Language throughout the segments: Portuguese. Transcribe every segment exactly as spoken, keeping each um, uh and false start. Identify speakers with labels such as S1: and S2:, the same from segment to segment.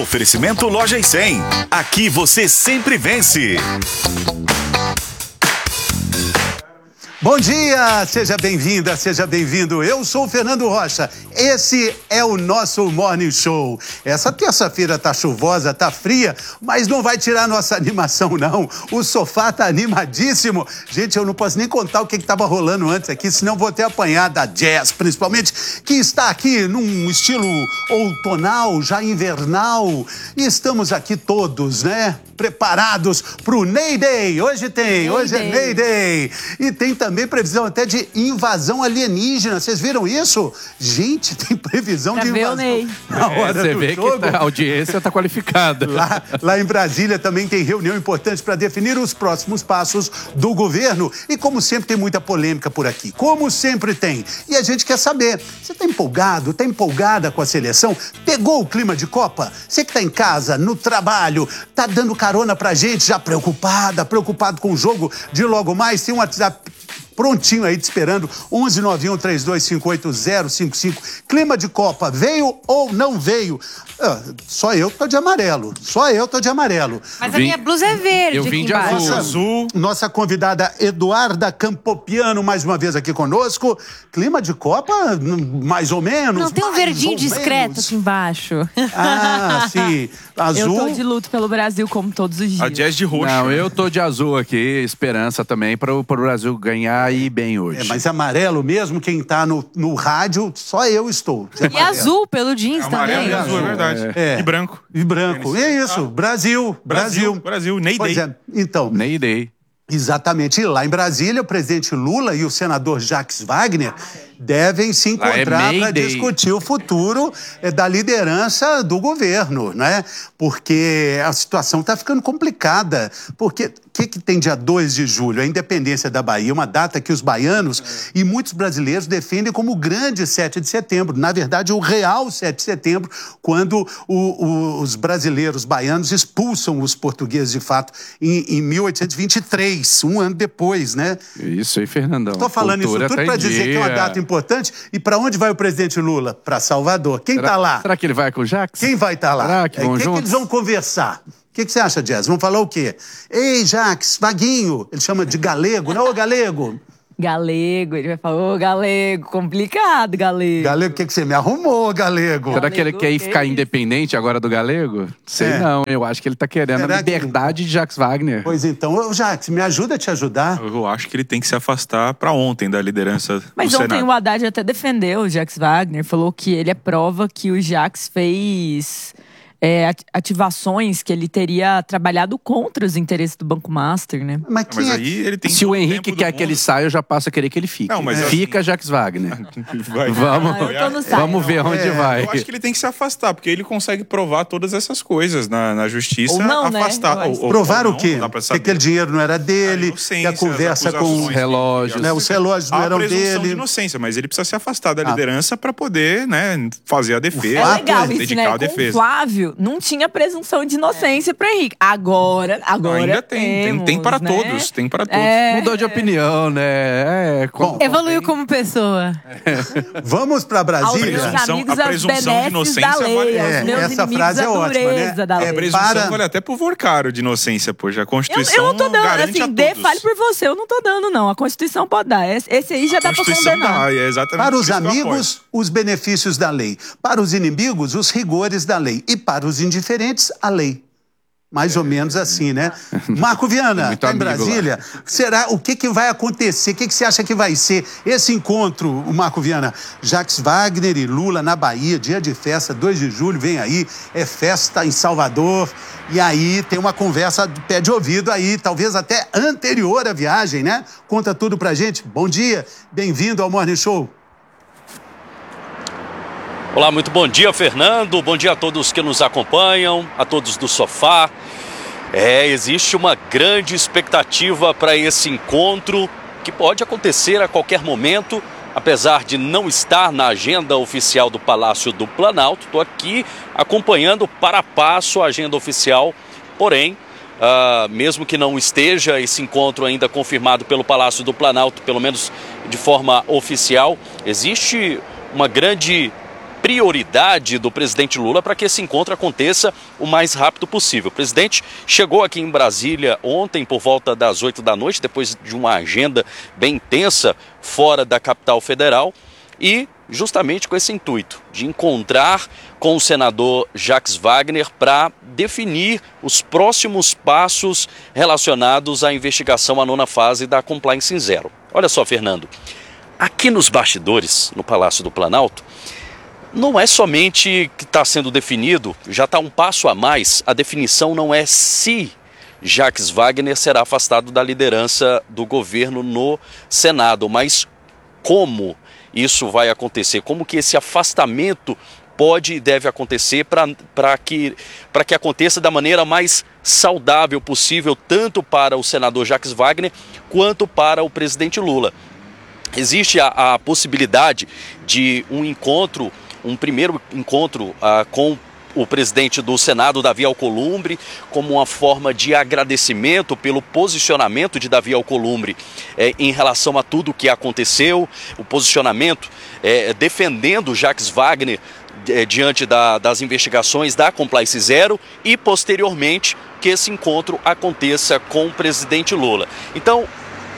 S1: Oferecimento Loja e cem. Aqui você sempre vence.
S2: Bom dia, seja bem-vinda, seja bem-vindo. Eu sou o Fernando Rocha. Esse é o nosso Morning Show. Essa terça-feira tá chuvosa, tá fria, mas não vai tirar nossa animação, não. O sofá tá animadíssimo. Gente, eu não posso nem contar o que que tava rolando antes aqui, senão vou ter apanhado da Jazz, principalmente, que está aqui num estilo outonal, já invernal. E estamos aqui todos, né? Preparados pro Ney Day. Hoje tem, hoje é Ney Day. E tem também previsão até de invasão alienígena. Vocês viram isso? Gente, tem previsão de invasão. Ney. Na hora
S3: Você
S2: do
S3: vê
S2: jogo.
S3: que a audiência está qualificada.
S2: Lá, lá em Brasília também tem reunião importante para definir os próximos passos do governo. E como sempre tem muita polêmica por aqui. Como sempre tem. E a gente quer saber, você está empolgado? Está empolgada com a seleção? Pegou o clima de Copa? Você que está em casa, no trabalho, está dando carona pra gente, já preocupada, preocupado com o jogo de logo mais, tem um WhatsApp prontinho aí te esperando, onze nove um, três dois cinco oito, zero cinco cinco. Clima de Copa, veio ou não veio? Ah, só eu tô de amarelo, só eu tô de amarelo.
S4: Mas a minha blusa é verde.
S3: Eu vim de
S4: aqui
S3: azul.
S2: azul. Nossa convidada Eduarda Campopiano, mais uma vez aqui conosco. Clima de Copa, mais ou menos.
S4: Não, tem um verdinho discreto
S2: menos.
S4: aqui embaixo.
S2: Ah, sim. Azul.
S5: Eu tô de luto pelo Brasil, como todos os dias.
S6: A Jazz de roxo.
S3: Não, eu tô de azul aqui, esperança também para o Brasil ganhar e ir bem hoje.
S2: É, mas amarelo mesmo, quem tá no, no rádio, só eu estou.
S4: E azul pelo jeans
S6: É amarelo
S4: também.
S6: e azul, é verdade.
S2: É.
S6: E branco.
S2: E branco. É isso.
S6: Ah.
S2: Brasil. Brasil.
S6: Brasil. Brasil. Ney
S2: Pois
S6: Day.
S2: é. Então,
S3: Ney Day.
S2: exatamente. E lá em Brasília, o presidente Lula e o senador Jacques Wagner devem se encontrar
S3: é
S2: para
S3: Mayday.
S2: discutir o futuro eh, da liderança do governo, né? Porque a situação está ficando complicada. Porque o que, que tem dia dois de julho? A independência da Bahia, uma data que os baianos é. e muitos brasileiros defendem como o grande sete de setembro. Na verdade, o real sete de setembro, quando o, o, os brasileiros baianos expulsam os portugueses de fato em, em mil oitocentos e vinte e três, um ano depois, né?
S3: Isso aí, Fernandão.
S2: Estou falando
S3: Cultura
S2: isso tudo
S3: tá
S2: para
S3: em
S2: dizer que é uma
S3: dia.
S2: data importante. E para onde vai o presidente Lula? Para Salvador. Quem
S3: Será,
S2: está lá?
S3: será que ele vai com o Jacques?
S2: Quem vai estar tá lá?
S3: Será que vão
S2: O que, que
S3: juntos?
S2: eles vão conversar? O que, que você acha, Jazz? Vão falar o quê? Ei, Jacques, Vaguinho. Ele chama de galego. Não, ô galego.
S5: Galego, ele vai falar, ô galego, complicado, galego.
S2: Galego, o que, que você me arrumou, galego?
S3: Será que ele
S5: Galego,
S3: quer ir ficar
S5: é isso.
S3: independente agora do galego? Sei
S2: É.
S3: não, eu acho que ele tá querendo
S2: Será
S3: a liberdade
S2: que...
S3: de Jacques Wagner.
S2: Pois então, ô, Jacques, me ajuda a te ajudar.
S6: Eu acho que ele tem que se afastar pra ontem da liderança
S5: Mas
S6: do
S5: ontem
S6: Senado.
S5: o Haddad até defendeu o Jacques Wagner, falou que ele é prova que o Jacques fez é, at- ativações que ele teria trabalhado contra os interesses do Banco Master, né?
S2: Mas quem
S6: Mas
S2: é
S6: aí ele tem
S3: Se o
S6: todo
S3: Henrique
S6: tempo
S3: quer
S6: do
S3: que ele
S6: mundo.
S3: saia, eu já passo a querer que ele fique.
S6: Não, mas
S3: Fica Jacques Wagner.
S6: Vai.
S3: Vamos,
S5: Ah, eu tô no site.
S3: vamos ver onde
S2: É,
S3: vai.
S6: Eu acho que ele tem que se afastar, porque ele consegue provar todas essas coisas na, na justiça.
S5: Ou não, né?
S6: afastar.
S5: Eu acho.
S6: Ou- ou-
S2: Provar
S6: ou
S2: o quê?
S6: não, dá pra
S2: Que
S6: saber.
S2: aquele dinheiro não era
S6: Ah,
S2: dele,
S6: inocência,
S2: que a conversa
S6: as
S2: com
S6: acusações.
S2: os
S3: relógios.
S2: né, os relógios não
S6: Há
S2: eram
S6: presunção
S2: dele.
S6: de inocência, mas ele precisa se afastar da
S2: Ah.
S6: liderança pra poder, né, fazer a defesa.
S5: É
S2: fato
S5: legal
S2: é
S5: isso,
S6: dedicar
S5: né?
S6: a
S5: Com o
S6: defesa.
S5: Flávio, não tinha presunção de inocência pra Henrique. Agora, agora
S6: Ainda tem, tem, tem
S5: temos,
S6: para
S5: né?
S6: todos, tem para todos.
S5: É.
S3: Mudou de opinião, né? É,
S2: Bom,
S4: Evoluiu como pessoa.
S2: Vamos para
S5: Aos
S2: Brasília.
S5: meus
S6: presunção-
S5: amigos,
S6: a
S5: aos
S6: presunção de
S5: benesses
S6: inocência
S5: da lei.
S6: vale-
S5: Aos
S2: É,
S5: meus
S2: essa
S5: inimigos,
S2: frase é
S5: a
S2: ótima,
S5: dureza
S2: né?
S5: da
S2: É,
S5: lei.
S6: A presunção
S2: para-
S6: vale até pro Vorcaro de inocência, pô. Já a
S5: Eu,
S6: Constituição
S5: eu não tô dando,
S6: garante a
S5: assim, dê,
S6: todos.
S5: fale por você, eu não tô dando, não. A Constituição pode dar. Esse, esse aí já
S6: A
S5: dá pra
S6: Constituição
S5: condenar.
S6: dá, é exatamente
S2: Para
S6: por
S2: os
S6: isso que eu
S2: amigos, os benefícios da lei. Para os inimigos, os rigores da lei. E para os indiferentes, a lei. Mais ou menos assim, né? Marco Viana,
S3: Muito
S2: tá em
S3: amigo
S2: Brasília. Será, o que, que vai acontecer? O que, que você acha que vai ser esse encontro, o Marco Viana? Jacques Wagner e Lula na Bahia, dia de festa, dois de julho, vem aí, é festa em Salvador. E aí tem uma conversa de pé de ouvido aí, talvez até anterior à viagem, né? Conta tudo pra gente. Bom dia, bem-vindo ao Morning Show.
S7: Olá, muito bom dia, Fernando. Bom dia a todos que nos acompanham, a todos do sofá. É, existe uma grande expectativa para esse encontro que pode acontecer a qualquer momento, apesar de não estar na agenda oficial do Palácio do Planalto. Estou aqui acompanhando para passo a agenda oficial, porém, uh, mesmo que não esteja esse encontro ainda confirmado pelo Palácio do Planalto, pelo menos de forma oficial, existe uma grande prioridade do presidente Lula para que esse encontro aconteça o mais rápido possível. O presidente chegou aqui em Brasília ontem por volta das oito da noite, depois de uma agenda bem intensa fora da capital federal, e justamente com esse intuito de encontrar com o senador Jacques Wagner para definir os próximos passos relacionados à investigação à nona fase da Compliance em Zero. Olha só, Fernando, aqui nos bastidores, no Palácio do Planalto, não é somente que está sendo definido, já está um passo a mais, a definição não é se Jacques Wagner será afastado da liderança do governo no Senado, mas como isso vai acontecer, como que esse afastamento pode e deve acontecer para que, para que aconteça da maneira mais saudável possível, tanto para o senador Jacques Wagner quanto para o presidente Lula. Existe a, a possibilidade de um encontro, um primeiro encontro uh, com o presidente do Senado, Davi Alcolumbre, como uma forma de agradecimento pelo posicionamento de Davi Alcolumbre eh, em relação a tudo o que aconteceu, o posicionamento eh, defendendo Jacques Wagner eh, diante da, das investigações da Compliance Zero e, posteriormente, que esse encontro aconteça com o presidente Lula. Então,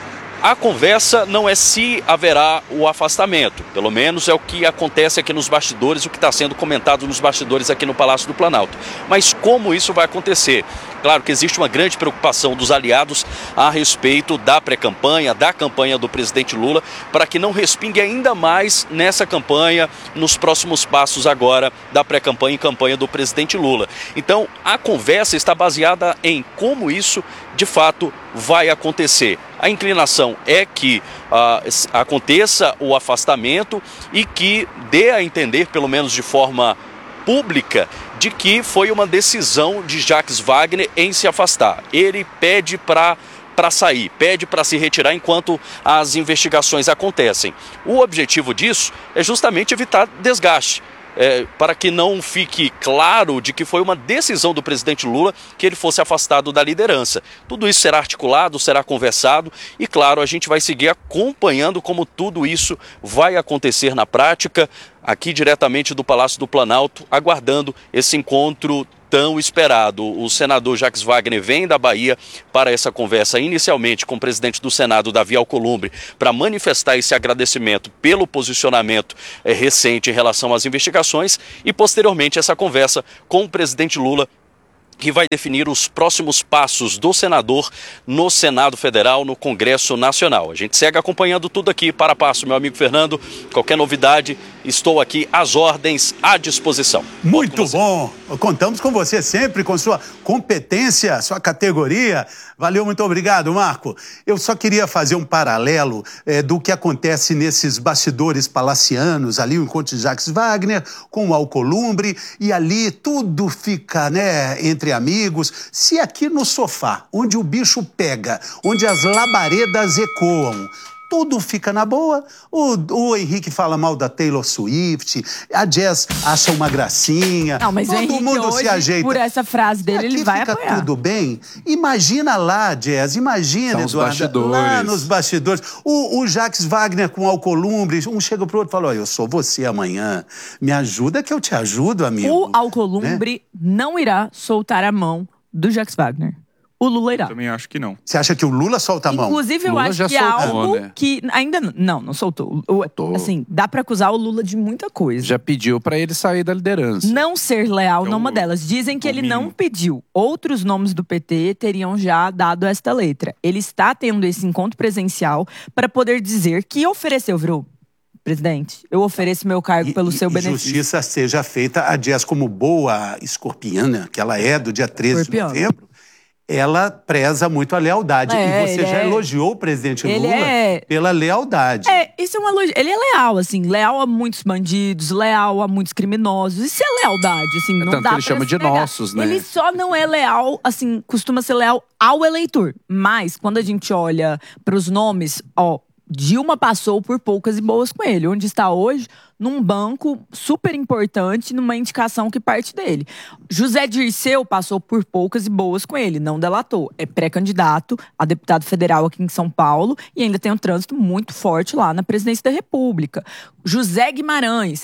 S7: a conversa não é se haverá o afastamento, pelo menos é o que acontece aqui nos bastidores, o que está sendo comentado nos bastidores aqui no Palácio do Planalto. Mas como isso vai acontecer? Claro que existe uma grande preocupação dos aliados a respeito da pré-campanha, da campanha do presidente Lula, para que não respingue ainda mais nessa campanha, nos próximos passos agora da pré-campanha e campanha do presidente Lula. Então, a conversa está baseada em como isso, de fato, vai acontecer. A inclinação é que uh, aconteça o afastamento e que dê a entender, pelo menos de forma pública, de que foi uma decisão de Jacques Wagner em se afastar. Ele pede para para sair, pede para se retirar enquanto as investigações acontecem. O objetivo disso é justamente evitar desgaste. É, para que não fique claro de que foi uma decisão do presidente Lula que ele fosse afastado da liderança. Tudo isso será articulado, será conversado e, claro, a gente vai seguir acompanhando como tudo isso vai acontecer na prática, aqui diretamente do Palácio do Planalto, aguardando esse encontro tão esperado. O senador Jacques Wagner vem da Bahia para essa conversa inicialmente com o presidente do Senado, Davi Alcolumbre, para manifestar esse agradecimento pelo posicionamento é, recente em relação às investigações e posteriormente essa conversa com o presidente Lula, que vai definir os próximos passos do senador no Senado Federal, no Congresso Nacional. A gente segue acompanhando tudo aqui para passo, meu amigo Fernando. Qualquer novidade, estou aqui às ordens, à disposição.
S2: Muito bom. Contamos com você sempre, com sua competência, sua categoria. Valeu, muito obrigado, Marco. Eu só queria fazer um paralelo é, do que acontece nesses bastidores palacianos, ali o encontro de Jacques Wagner com o Alcolumbre, e ali tudo fica, né, entre amigos. Se aqui no sofá, onde o bicho pega, onde as labaredas ecoam, tudo fica na boa. O, o Henrique fala mal da Taylor Swift, a Jazz acha uma gracinha,
S5: não, mas
S2: todo
S5: Henrique
S2: mundo
S5: hoje,
S2: se ajeita.
S5: Por essa frase dele, ele vai
S2: fica
S5: apoiar.
S2: Tudo bem? Imagina lá, Jazz, imagina,
S3: São os
S2: Eduardo,
S3: bastidores.
S2: lá nos bastidores. O, o Jacques Wagner com o Alcolumbre, um chega pro outro e fala, ó, eu sou você amanhã, me ajuda que eu te ajudo, amigo.
S5: O Alcolumbre
S2: né?
S5: não irá soltar a mão do Jacques Wagner. O Lula irá.
S6: Também acho que não.
S2: Você acha que o Lula solta a mão?
S5: Inclusive, eu
S3: Lula
S5: acho
S3: já
S5: que é
S3: soltou,
S5: algo
S3: né?
S5: que ainda não, não, não soltou. O,
S3: Soltou.
S5: assim, dá pra acusar o Lula de muita coisa.
S3: Já pediu para ele sair da liderança.
S5: Não ser leal
S6: É
S5: não
S6: o-
S5: uma delas. Dizem que
S6: o
S5: ele
S6: mínimo.
S5: não pediu. Outros nomes do P T teriam já dado esta letra. Ele está tendo esse encontro presencial para poder dizer que ofereceu, viu? Presidente, eu ofereço meu cargo
S2: E-
S5: pelo
S2: e-
S5: seu
S2: e
S5: benefício.
S2: justiça seja feita, a Jazz, como boa escorpiana, que ela é do dia treze
S5: Escorpiana.
S2: de novembro, ela preza muito a lealdade.
S5: É,
S2: e você
S5: ele
S2: já
S5: é-
S2: elogiou o presidente
S5: ele
S2: Lula
S5: é-
S2: pela lealdade.
S5: É, isso é uma elogio. Ele é leal, assim, leal a muitos bandidos, leal a muitos criminosos. Isso é lealdade, assim,
S3: É
S5: não
S3: tanto
S5: dá
S3: que ele
S5: pra
S3: chama
S5: se
S3: de
S5: negar.
S3: nossos, né?
S5: Ele só não é leal, assim, costuma ser leal ao eleitor. Mas, quando a gente olha pros nomes, ó, Dilma passou por poucas e boas com ele. Onde está hoje? Num banco super importante, numa indicação que parte dele. José Dirceu passou por poucas e boas com ele, não delatou. É pré-candidato a deputado federal aqui em São Paulo e ainda tem um trânsito muito forte lá na presidência da República. José Guimarães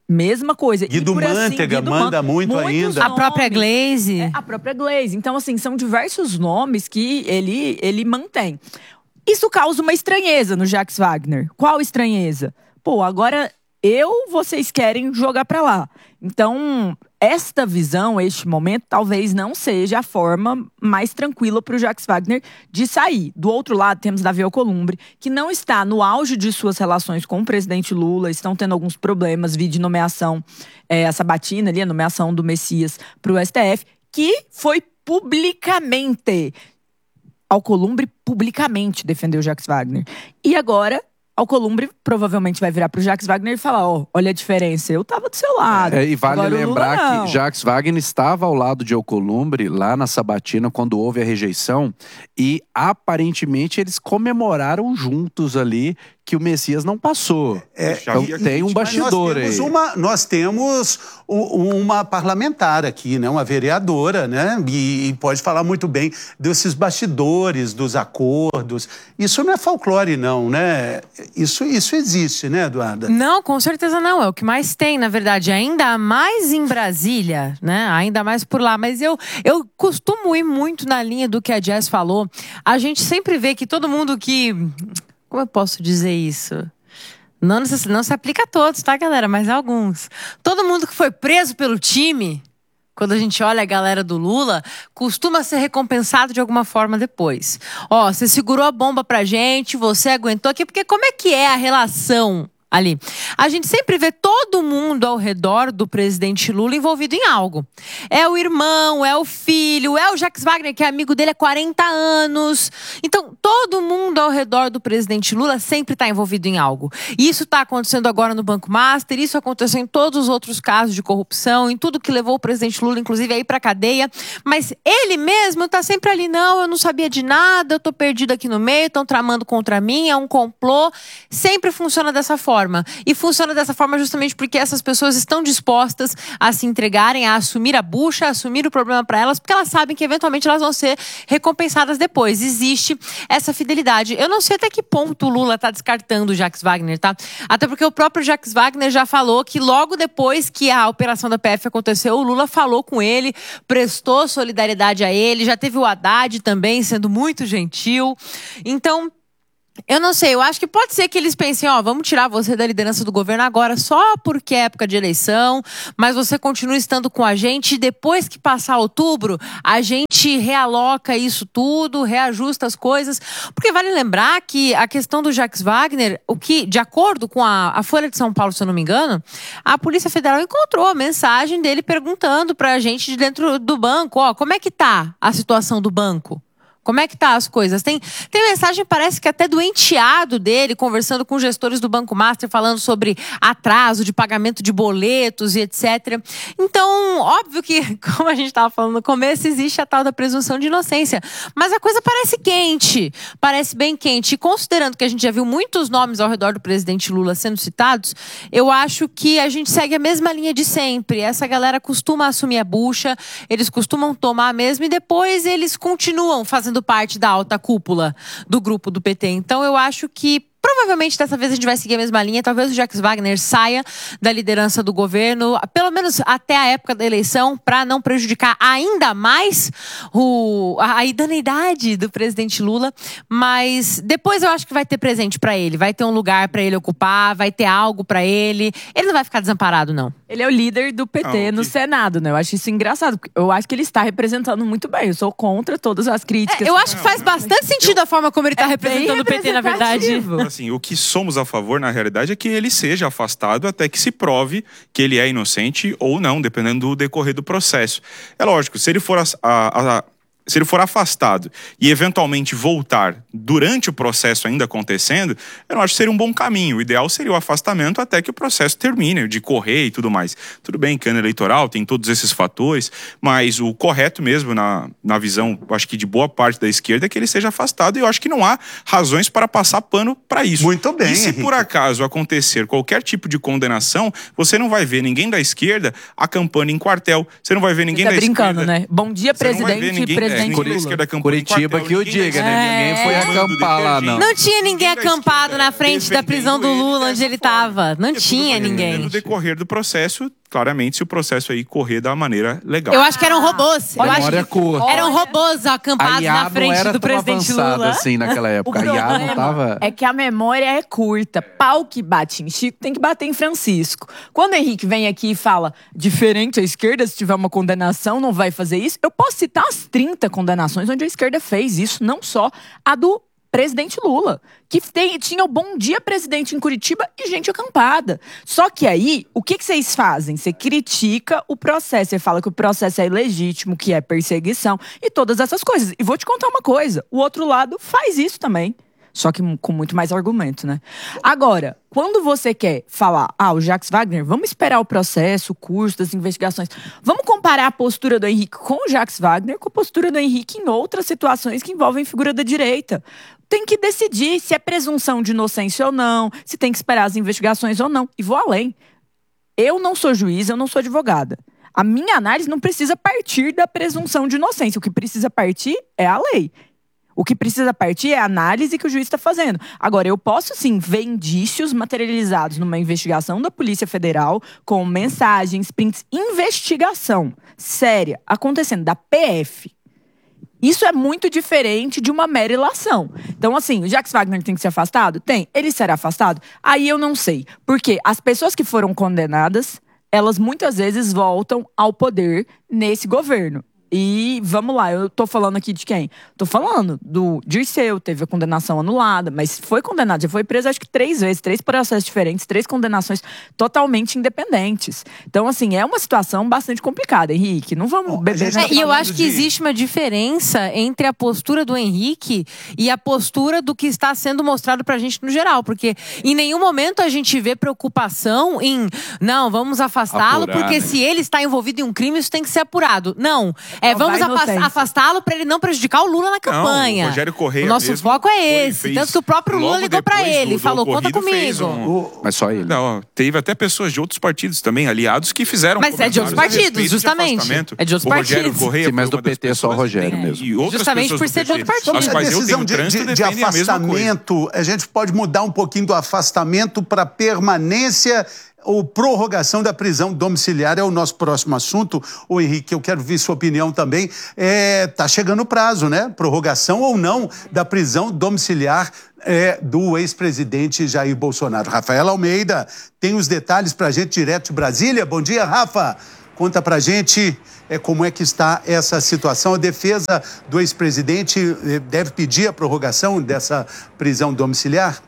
S5: mesma coisa.
S2: Guido
S5: por assim,
S2: Mantega
S5: Guido
S2: manda
S5: Man-
S2: muito
S5: muitos
S2: ainda.
S4: A própria
S5: nomes.
S4: Glaze.
S5: É, a própria Glaze. Então, assim, são diversos nomes que ele, ele mantém. Isso causa uma estranheza no Jacques Wagner. Qual estranheza? Pô, agora eu, vocês querem jogar pra lá. Então, esta visão, este momento, talvez não seja a forma mais tranquila para o Jacques Wagner de sair. Do outro lado, temos Davi Alcolumbre, que não está no auge de suas relações com o presidente Lula, estão tendo alguns problemas, vi de nomeação, é, a sabatina ali, a nomeação do Messias para o S T F, que foi publicamente, Alcolumbre publicamente defendeu o Jacques Wagner. E agora, Alcolumbre provavelmente vai virar pro Jacques Wagner e falar, ó, oh, olha a diferença, eu tava do seu lado.
S3: É, e vale
S5: agora o Lula
S3: lembrar
S5: não.
S3: que Jacques Wagner estava ao lado de Alcolumbre lá na sabatina quando houve a rejeição e aparentemente eles comemoraram juntos ali que o Messias não passou.
S2: É,
S3: então
S6: e-
S3: tem um
S2: Mas
S3: bastidor
S2: nós temos
S3: aí.
S2: Uma, nós temos u- uma parlamentar aqui, né? Uma vereadora, né? E, e pode falar muito bem desses bastidores, dos acordos. Isso não é folclore, não, né? Isso, isso existe, né, Eduarda?
S4: Não, com certeza não. É o que mais tem, na verdade. Ainda mais em Brasília, né? Ainda mais por lá. Mas eu, eu costumo ir muito na linha do que a Jess falou. A gente sempre vê que todo mundo que... Como eu posso dizer isso? Não, necess- não se aplica a todos, tá, galera? Mas a alguns. Todo mundo que foi preso pelo time, quando a gente olha a galera do Lula, costuma ser recompensado de alguma forma depois. Ó, você segurou a bomba pra gente, você aguentou aqui, porque como é que é a relação ali? A gente sempre vê todo mundo ao redor do presidente Lula envolvido em algo. É o irmão, é o filho, é o Jacques Wagner, que é amigo dele há quarenta anos. Então, todo mundo ao redor do presidente Lula sempre está envolvido em algo. E isso está acontecendo agora no Banco Master, isso aconteceu em todos os outros casos de corrupção, em tudo que levou o presidente Lula, inclusive, a ir para a cadeia. Mas ele mesmo está sempre ali, não, eu não sabia de nada, eu estou perdido aqui no meio, estão tramando contra mim, é um complô. Sempre funciona dessa forma. E funciona dessa forma justamente porque essas pessoas estão dispostas a se entregarem, a assumir a bucha, a assumir o problema para elas, porque elas sabem que eventualmente elas vão ser recompensadas depois. Existe essa fidelidade. Eu não sei até que ponto o Lula tá descartando o Jacques Wagner, tá? Até porque o próprio Jacques Wagner já falou que logo depois que a operação da P F aconteceu, o Lula falou com ele, prestou solidariedade a ele, já teve o Haddad também sendo muito gentil. Então, eu não sei, eu acho que pode ser que eles pensem, ó, vamos tirar você da liderança do governo agora só porque é época de eleição, mas você continua estando com a gente e depois que passar outubro, a gente realoca isso tudo, reajusta as coisas, porque vale lembrar que a questão do Jacques Wagner, o que, de acordo com a, a Folha de São Paulo, se eu não me engano, a Polícia Federal encontrou a mensagem dele perguntando pra gente de dentro do banco, ó, como é que tá a situação do banco? Como é que tá as coisas? Tem, tem mensagem, parece que até do enteado dele, conversando com gestores do Banco Master, falando sobre atraso de pagamento de boletos e etcétera. Então, óbvio que, como a gente estava falando no começo, existe a tal da presunção de inocência. Mas a coisa parece quente, parece bem quente. E considerando que a gente já viu muitos nomes ao redor do presidente Lula sendo citados, eu acho que a gente segue a mesma linha de sempre. Essa galera costuma assumir a bucha, eles costumam tomar mesmo e depois eles continuam fazendo parte da alta cúpula do grupo do P T. Então eu acho que provavelmente dessa vez a gente vai seguir a mesma linha. Talvez o Jacques Wagner saia da liderança do governo, pelo menos até a época da eleição, para não prejudicar ainda mais o, a, a idoneidade do presidente Lula. Mas depois eu acho que vai ter presente para ele, vai ter um lugar para ele ocupar, vai ter algo para ele. Ele não vai ficar desamparado, não.
S5: Ele é o líder do P T
S6: Ah,
S5: no
S6: que-
S5: Senado, né? Eu acho isso engraçado. porque Eu acho que ele está representando muito bem. Eu sou contra todas as críticas.
S4: É, eu acho que faz bastante sentido a forma como ele está
S5: É bem
S4: representando o P T, na verdade.
S5: representativo.
S6: Assim, o que somos a favor, na realidade, é que ele seja afastado até que se prove que ele é inocente ou não, dependendo do decorrer do processo. É lógico, se ele for, as- a- a- se ele for afastado e eventualmente voltar durante o processo ainda acontecendo, eu não acho que seria um bom caminho. O ideal seria o afastamento até que o processo termine, de correr e tudo mais. Tudo bem que ano eleitoral tem todos esses fatores, mas o correto mesmo, na, na visão, acho que de boa parte da esquerda, é que ele seja afastado e eu acho que não há razões para passar pano para isso.
S2: Muito bem,
S6: E se
S2: Henrique.
S6: por acaso acontecer qualquer tipo de condenação, você não vai ver ninguém da esquerda acampando em quartel, você não vai ver ninguém
S5: Tá
S6: da
S5: brincando,
S6: esquerda...
S5: né? Bom dia,
S6: Você não vai ver
S5: presidente.
S6: ninguém-
S5: presidente
S4: presidente
S6: Curi-
S4: Lula.
S6: esquerda acampou em
S3: Curitiba
S6: quartel,
S3: que o
S6: ninguém
S3: diga,
S6: da
S3: né?
S4: É.
S3: Ninguém foi acampar lá, não.
S4: Não tinha ninguém
S6: Ninguém da
S4: acampado
S6: esquerda
S4: na frente da prisão do
S6: defendendo
S4: Lula,
S6: ele
S4: onde ele
S6: dessa forma.
S4: estava. Não
S6: Porque tudo
S4: tinha
S6: vai depender
S4: ninguém.
S6: do decorrer do processo, claramente, se o processo aí correr da maneira legal.
S4: Eu acho que eram robôs. Eu acho
S3: Memória
S4: que
S3: curta.
S4: eram robôs acampados
S3: A I A
S4: na
S3: não
S4: frente
S3: era
S4: do
S3: tão
S4: presidente
S3: avançada
S4: Lula.
S3: assim naquela época. A I A não
S5: problema
S3: tava...
S5: é que a memória é curta. Pau que bate em Chico tem que bater em Francisco. Quando o Henrique vem aqui e fala diferente a esquerda, se tiver uma condenação, não vai fazer isso. Eu posso citar as trinta condenações onde a esquerda fez isso, não só a do presidente Lula, que tem, tinha o Bom Dia Presidente em Curitiba e gente acampada. Só que aí, o que, que vocês fazem? Você critica o processo, você fala que o processo é ilegítimo, que é perseguição e todas essas coisas. E vou te contar uma coisa, o outro lado faz isso também. Só que com muito mais argumento, né? Agora, quando você quer falar, ah, o Jacques Wagner, vamos esperar o processo, o curso das investigações. Vamos comparar a postura do Henrique com o Jacques Wagner com a postura do Henrique em outras situações que envolvem figura da direita. Tem que decidir se é presunção de inocência ou não, se tem que esperar as investigações ou não. E vou além. Eu não sou juiz, eu não sou advogada. A minha análise não precisa partir da presunção de inocência. O que precisa partir é a lei. O que precisa partir é a análise que o juiz está fazendo. Agora, eu posso sim ver indícios materializados numa investigação da Polícia Federal com mensagens, prints, investigação séria acontecendo da P F. Isso é muito diferente de uma mera ilação. Então, assim, o Jacques Wagner tem que ser afastado? Tem. Ele será afastado? Aí eu não sei. Porque as pessoas que foram condenadas, elas muitas vezes voltam ao poder nesse governo. E vamos lá, eu tô falando aqui de quem? Tô falando do Dirceu, teve a condenação anulada, mas foi condenado, já foi preso acho que três vezes, três processos diferentes, três condenações totalmente independentes. Então, assim, é uma situação bastante complicada, Henrique. Não vamos
S2: Bom,
S5: beber.
S2: a gente
S4: É, e eu
S2: falando
S4: acho que
S2: de-
S4: existe uma diferença entre a postura do Henrique e a postura do que está sendo mostrado pra gente no geral. Porque em nenhum momento a gente vê preocupação em, não, vamos afastá-lo,
S3: Apurar,
S4: porque
S3: né?
S4: se ele está envolvido em um crime, isso tem que ser apurado. Não. É,
S5: Não,
S4: vamos
S5: vai
S4: afas-
S5: inocente.
S4: afastá-lo pra ele não prejudicar o Lula na campanha.
S6: Não, o Rogério Correia
S4: O nosso
S6: mesmo
S4: foco é
S6: foi-
S4: esse.
S6: fez-
S4: Tanto que o próprio Lula
S6: logo
S4: ligou pra
S6: depois
S4: ele
S6: do-
S4: e
S6: do
S4: falou, conta
S6: ocorrido, fez
S4: comigo.
S6: um-
S3: Mas só ele.
S6: Não, teve até pessoas de outros partidos também, aliados, que fizeram
S4: Mas é de outros
S6: comentários a
S4: partidos,
S6: respeito de
S4: justamente.
S6: afastamento.
S4: É de outros
S6: o Rogério
S4: partidos.
S6: Correia
S3: Sim, mas
S6: foi
S3: do
S6: uma das
S3: P T é só o
S6: pessoas
S3: Rogério
S6: também.
S3: mesmo.
S6: E outras
S4: Justamente
S6: pessoas
S4: por
S6: do
S4: ser de
S6: P T.
S4: outro partido.
S6: As
S2: Sobre a
S6: quais eu
S2: decisão
S6: tenho
S2: de,
S6: trânsito
S2: de, de
S6: defendem a mesma coisa.
S2: afastamento, a gente pode mudar um pouquinho do afastamento para permanência ou prorrogação da prisão domiciliar. É o nosso próximo assunto. Ô Henrique, eu quero ver sua opinião também. É, tá chegando o prazo, né? Prorrogação ou não da prisão domiciliar é, do ex-presidente Jair Bolsonaro. Rafaela Almeida tem os detalhes pra gente direto de Brasília. Bom dia, Rafa. Conta pra gente é, como é que está essa situação. A defesa do ex-presidente é, deve pedir a prorrogação dessa prisão domiciliar?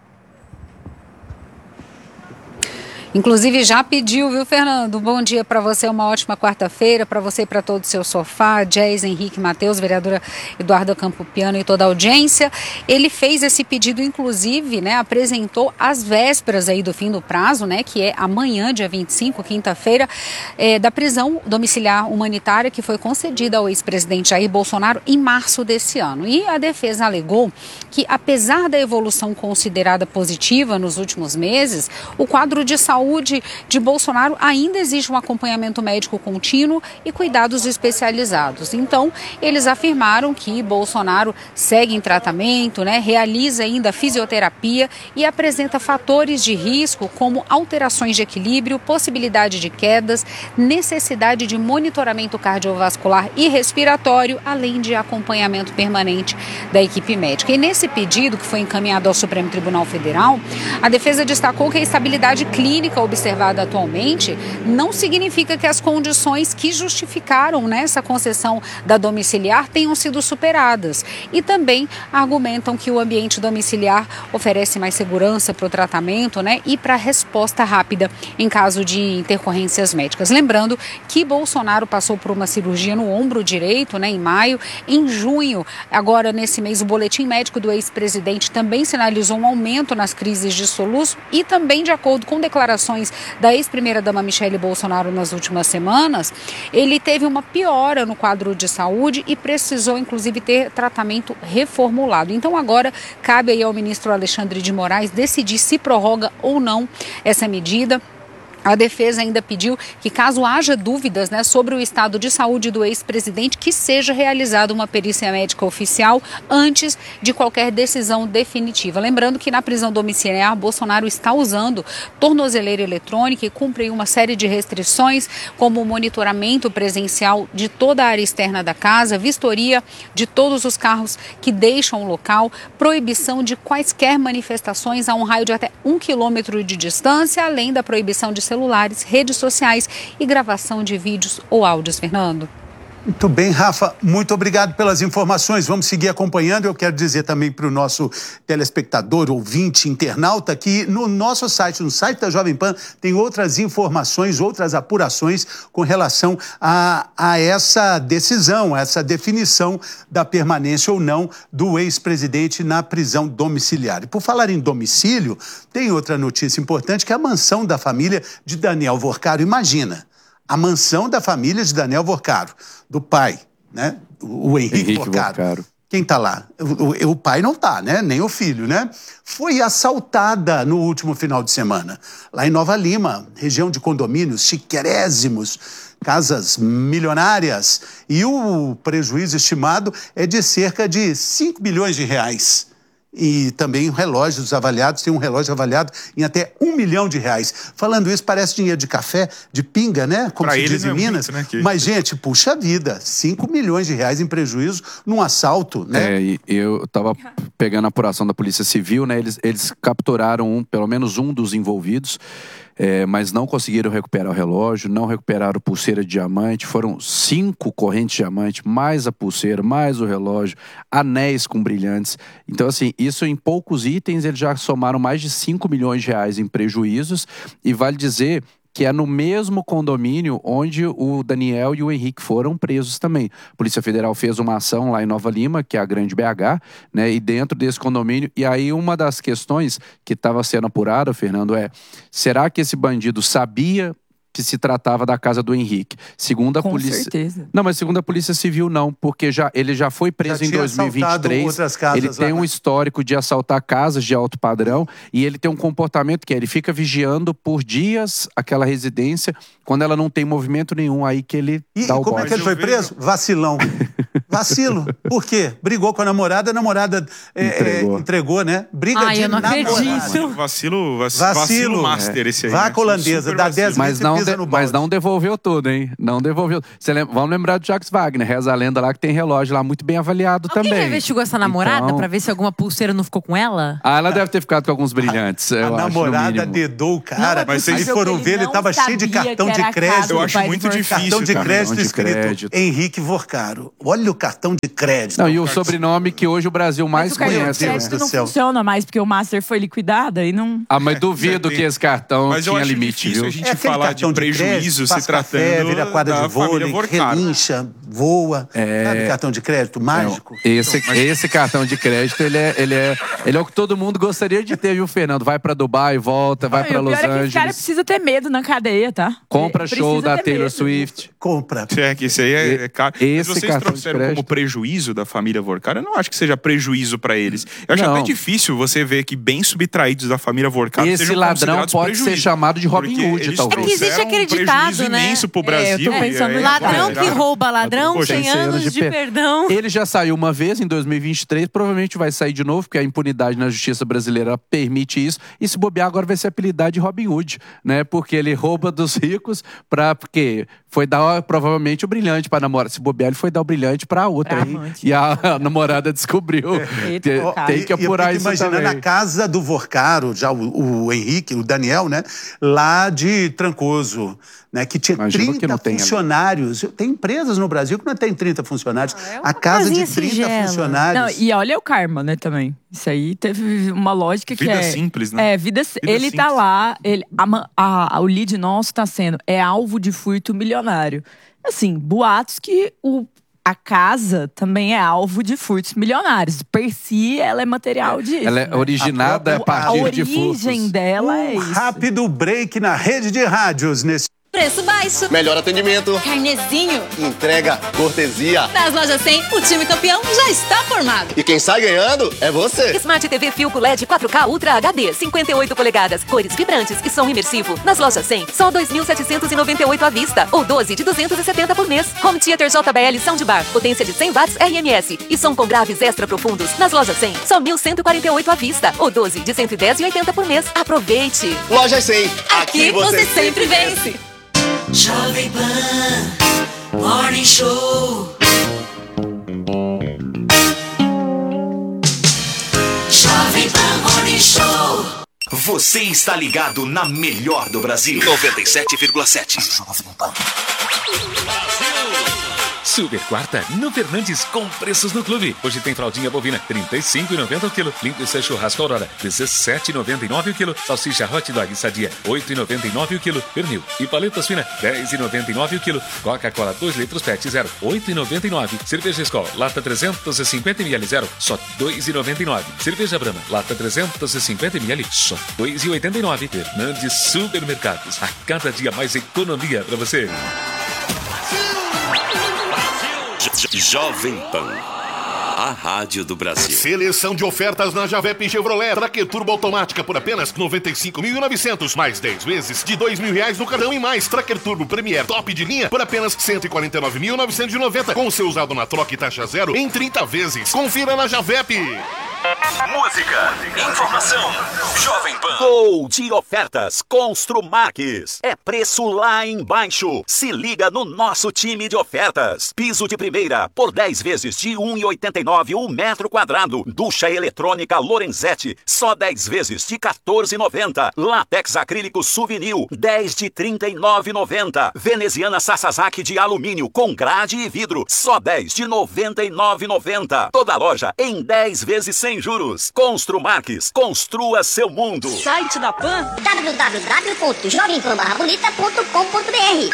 S8: Inclusive já pediu, viu, Fernando? Bom dia para você, uma ótima quarta-feira, para você e para todo o seu sofá, Jazz, Henrique, Matheus, vereadora Eduardo Campopiano e toda a audiência. Ele fez esse pedido, inclusive, né, apresentou às vésperas aí do fim do prazo, né, que é amanhã, dia vinte e cinco, quinta-feira, é, da prisão domiciliar humanitária que foi concedida ao ex-presidente Jair Bolsonaro em março desse ano. E a defesa alegou que, apesar da evolução considerada positiva nos últimos meses, o quadro de saúde saúde de Bolsonaro ainda exige um acompanhamento médico contínuo e cuidados especializados. Então, eles afirmaram que Bolsonaro segue em tratamento, né, realiza ainda fisioterapia e apresenta fatores de risco como alterações de equilíbrio, possibilidade de quedas, necessidade de monitoramento cardiovascular e respiratório, além de acompanhamento permanente da equipe médica. E nesse pedido, que foi encaminhado ao Supremo Tribunal Federal, a defesa destacou que a estabilidade clínica observada atualmente não significa que as condições que justificaram nessa concessão da domiciliar tenham sido superadas. E também argumentam que o ambiente domiciliar oferece mais segurança para o tratamento, né, e para resposta rápida em caso de intercorrências médicas. Lembrando que Bolsonaro passou por uma cirurgia no ombro direito, né, em maio. Em junho, agora nesse mês, o boletim médico do ex-presidente também sinalizou um aumento nas crises de soluço e também, de acordo com declarações da ex-primeira-dama Michele Bolsonaro nas últimas semanas, ele teve uma piora no quadro de saúde e precisou, inclusive, ter tratamento reformulado. Então, agora, cabe aí ao ministro Alexandre de Moraes decidir se prorroga ou não essa medida. A defesa ainda pediu que, caso haja dúvidas, né, sobre o estado de saúde do ex-presidente, que seja realizada uma perícia médica oficial antes de qualquer decisão definitiva. Lembrando que na prisão domiciliar, Bolsonaro está usando tornozeleira eletrônica e cumpre uma série de restrições, como o monitoramento presencial de toda a área externa da casa, vistoria de todos os carros que deixam o local, proibição de quaisquer manifestações a um raio de até um quilômetro de distância, além da proibição de celulares, redes sociais e gravação de vídeos ou áudios. Fernando.
S2: Muito bem, Rafa, muito obrigado pelas informações. Vamos seguir acompanhando. Eu quero dizer também para o nosso telespectador, ouvinte, internauta, que no nosso site, no site da Jovem Pan, tem outras informações, outras apurações com relação a, a essa decisão, a essa definição da permanência ou não do ex-presidente na prisão domiciliar. E por falar em domicílio, tem outra notícia importante, que é a mansão da família de Daniel Vorcaro. Imagina, a mansão da família de Daniel Vorcaro, do pai, né? O, o Henrique,
S3: Henrique
S2: Vorcaro.
S3: Vorcaro.
S2: Quem tá lá? O, o, o pai não tá, né? Nem o filho, né? Foi assaltada no último final de semana, lá em Nova Lima, região de condomínios chiquerésimos, casas milionárias, e o prejuízo estimado é de cerca de cinco milhões de reais. E também relógios avaliados, tem um relógio avaliado em até um milhão de reais. Falando isso, parece dinheiro de café, de pinga, né? Como
S6: pra
S2: se diz em
S6: é
S2: Minas.
S6: muito, né, que...
S2: Mas, gente, puxa vida, cinco milhões de reais em prejuízo num assalto, né?
S3: É, e eu tava pegando a apuração da Polícia Civil, né? Eles, eles capturaram um, pelo menos um dos envolvidos. É, mas não conseguiram recuperar o relógio, não recuperaram pulseira de diamante, foram cinco correntes de diamante, mais a pulseira, mais o relógio, anéis com brilhantes. Então, assim, isso em poucos itens eles já somaram mais de cinco milhões de reais em prejuízos, e vale dizer que é no mesmo condomínio onde o Daniel e o Henrique foram presos também. A Polícia Federal fez uma ação lá em Nova Lima, que é a Grande B H, né, e dentro desse condomínio. E aí uma das questões que estava sendo apurada, Fernando, é: será que esse bandido sabia que se tratava da casa do Henrique? Segundo a
S5: Com
S3: polícia...
S5: certeza.
S3: Não, mas segundo a Polícia Civil, não, porque já, ele já foi preso
S2: Já
S3: em
S2: tinha
S3: dois mil e vinte e três.
S2: outras casas
S3: Ele tem
S2: lá.
S3: um histórico de assaltar casas de alto padrão, e ele tem um comportamento que é, ele fica vigiando por dias aquela residência, quando ela não tem movimento nenhum, aí que ele
S2: E,
S3: dá
S2: e
S3: o
S2: como é
S3: bote.
S2: que ele foi preso? Vacilão. Vacilo. Por quê? Brigou com a namorada, a namorada é,
S3: Entregou.
S2: é, entregou, né? Briga
S4: Ai,
S2: de
S4: eu não
S2: namorada.
S4: acredito.
S6: Vacilo, vac,
S2: Vacilo.
S6: vacilo master esse aí.
S2: Vaca
S6: né?
S2: holandesa,
S6: Super
S2: dá
S6: vacilo.
S2: dez
S3: Mas
S2: Você
S3: não,
S2: pisa
S3: de-
S2: no
S3: mas
S2: balde.
S3: não devolveu tudo, hein? Não devolveu. Você lembra- vamos lembrar do Jacques Wagner, reza a lenda lá que tem relógio lá muito bem avaliado
S4: Alguém
S3: também.
S4: já investigou essa namorada
S3: Então-
S4: pra ver se alguma pulseira não ficou com ela?
S3: Ah, ela deve ter ficado com alguns brilhantes,
S2: A
S3: eu acho, no
S2: namorada
S3: mínimo.
S2: dedou o cara.
S5: Não é
S6: Mas
S2: aí
S6: possível
S2: foram
S5: que
S2: ver, ele
S5: não
S2: tava cheio de
S5: sabia
S2: cartão
S5: que
S2: de
S5: era a
S2: crédito.
S5: casa
S6: Eu
S5: do
S6: acho
S5: pai
S6: muito
S5: do Vorcaro.
S6: difícil,
S2: Cartão de
S6: cara.
S2: crédito
S3: Cartão de
S2: escrito
S3: crédito.
S2: Henrique Vorcaro. Olha o cartão de crédito.
S3: Não, e o sobrenome que hoje o Brasil mais
S5: Mas o cartão de
S3: conhece, né?
S5: crédito
S2: Deus do
S5: não
S2: céu.
S5: funciona mais, porque o Master foi liquidado e não...
S3: Ah, mas duvido
S6: Tem-
S3: que esse cartão
S6: Mas eu
S3: tinha
S6: acho
S3: limite,
S6: difícil
S3: viu?
S6: a gente
S2: É aquele
S6: falar
S2: cartão
S6: de
S2: de
S6: prejuízo
S2: crédito,
S6: se
S2: faz
S6: tratando
S2: café, vira quadra
S6: da
S2: de vôlei,
S6: família Vorcaro.
S2: relincha, voa.
S3: É.
S2: Sabe cartão de crédito mágico?
S3: Esse, esse cartão de crédito, ele é, ele, é, ele é o que todo mundo gostaria de ter, viu, Fernando? Vai pra Dubai, volta, vai
S5: Não, e
S3: pra
S5: o
S3: Los
S5: pior é que esse cara
S3: Angeles,
S5: precisa ter medo na cadeia, tá?
S3: compra
S5: Ele
S3: show
S5: precisa
S3: da
S5: ter
S3: Taylor
S5: medo.
S3: Swift.
S2: Compra.
S6: É, que isso aí é, é caro. Mas
S3: Esse
S6: vocês
S3: cartão de
S6: trouxeram
S3: crédito.
S6: como prejuízo da família Vorcaro. Eu não acho que seja prejuízo pra eles. Eu acho
S3: Não.
S6: até difícil você ver que bens subtraídos da família Vorcaro
S3: Esse
S6: sejam
S3: ladrão
S6: considerados
S3: pode ser
S6: prejuízo.
S3: chamado de Robin
S6: Porque
S3: Hood,
S6: eles
S3: talvez.
S4: É que existe
S6: trouxeram
S4: aquele
S6: um
S4: ditado,
S6: prejuízo
S4: né?
S6: imenso pro
S5: É, eu
S6: Brasil.
S5: tô pensando
S6: e aí
S5: no
S6: agora
S4: Ladrão
S6: já-
S4: que rouba ladrão,
S3: Poxa,
S4: cem
S3: cem
S4: anos de
S3: per-
S4: perdão.
S3: Ele já saiu uma vez em dois mil e vinte e três, provavelmente vai sair de novo, porque a impunidade na justiça brasileira permite isso. E se bobear, agora vai ser apelidado de Robin Hood, né? Porque ele rouba dos ricos pra. Porque foi dar provavelmente o brilhante pra namorada. Se bobear, ele foi dar o brilhante pra outra.
S5: Pra
S3: hein?
S5: amante.
S3: E a, a namorada descobriu.
S5: Eita,
S3: Tem-
S5: cara.
S3: Tem que
S2: E- e eu
S3: apurar
S2: fico
S3: isso
S2: imaginando
S3: também.
S2: a casa do Vorcaro, já o, o Henrique, o Daniel, né? Lá de Trancoso, né? Que tinha
S3: Imagino que
S2: trinta
S3: não tem ali.
S2: funcionários. Tem empresas no Brasil que não tem trinta funcionários.
S4: é uma
S2: a casa de
S4: casinha
S2: trinta
S4: singela.
S2: funcionários.
S5: Não, e olha o karma, né, também. Isso aí teve uma lógica que
S6: Vida
S5: é...
S6: simples, né?
S5: É, vida, si-
S6: Vida
S5: ele tá
S6: simples.
S5: lá, ele, a ma- a- a- o lead nosso tá sendo, é alvo de furto milionário. Assim, boatos que o, a casa também é alvo de furtos milionários. Per si, ela é material disso.
S3: Ela é
S5: né?
S3: originada
S2: A
S3: a
S2: própria-
S5: A
S3: partir de
S5: origem
S3: furtos.
S5: dela é
S2: Um
S5: isso.
S2: rápido break na rede de rádios nesse
S9: Preço baixo.
S10: Melhor atendimento.
S9: Carnezinho.
S10: Entrega, cortesia.
S9: Nas lojas cem, o time campeão já está formado.
S10: E quem sai ganhando é você.
S11: Smart T V Philco L E D quatro K Ultra H D, cinquenta e oito polegadas, cores vibrantes e som imersivo. Nas lojas cem, só dois mil setecentos e noventa e oito à vista, ou doze de duzentos e setenta por mês. Home Theater J B L Soundbar, potência de cem watts R M S e som com graves extra profundos. Nas lojas cem, só mil cento e quarenta e oito à vista, ou doze de cento e dez e oitenta por mês. Aproveite!
S10: Lojas cem, aqui,
S9: Aqui você sempre vence.
S12: Jovem Pan Morning Show. Jovem Pan Morning Show.
S1: Você está ligado na melhor do Brasil. noventa e sete vírgula sete. Jovem Pan.
S13: Super quarta no Fernandes com preços no clube. Hoje tem fraldinha bovina trinta e cinco reais e noventa centavos o quilo. Linguiça churrasco Aurora dezessete reais e noventa e nove centavos o quilo. Salsicha hot dog sadia oito reais e noventa e nove centavos o quilo. Pernil e paletas fina dez reais e noventa e nove centavos o quilo. Coca-Cola dois litros Pet zero oito reais e noventa e nove centavos. Cerveja Skol lata trezentos e cinquenta mililitros zero só dois reais e noventa e nove centavos. Cerveja Brahma lata trezentos e cinquenta mililitros só dois reais e oitenta e nove centavos. Fernandes Supermercados. A cada dia mais economia para você.
S1: Jovem Pan, a rádio do Brasil.
S14: Seleção de ofertas na Javep Chevrolet. Tracker Turbo automática por apenas noventa e cinco mil e novecentos, mais dez vezes de dois mil reais no cartão e mais. Tracker Turbo Premier top de linha por apenas cento e quarenta e nove mil novecentos e noventa, com seu usado na troca e taxa zero em trinta vezes. Confira na Javep.
S1: Música, informação, Jovem Pan.
S15: Gol de ofertas Construmax. É preço lá embaixo. Se liga no nosso time de ofertas. Piso de primeira por dez vezes de um real e oitenta e nove centavos o metro quadrado. Ducha eletrônica Lorenzetti, só dez vezes de quatorze reais e noventa centavos. Látex acrílico Souvenir, dez de trinta e nove reais e noventa centavos. Veneziana Sasazaki de alumínio com grade e vidro, só dez de noventa e nove reais e noventa centavos. Toda loja em dez vezes sem juros. Construmax, construa seu mundo.
S16: Site da Pan w w w ponto jovem pan barra bonita ponto com ponto b r.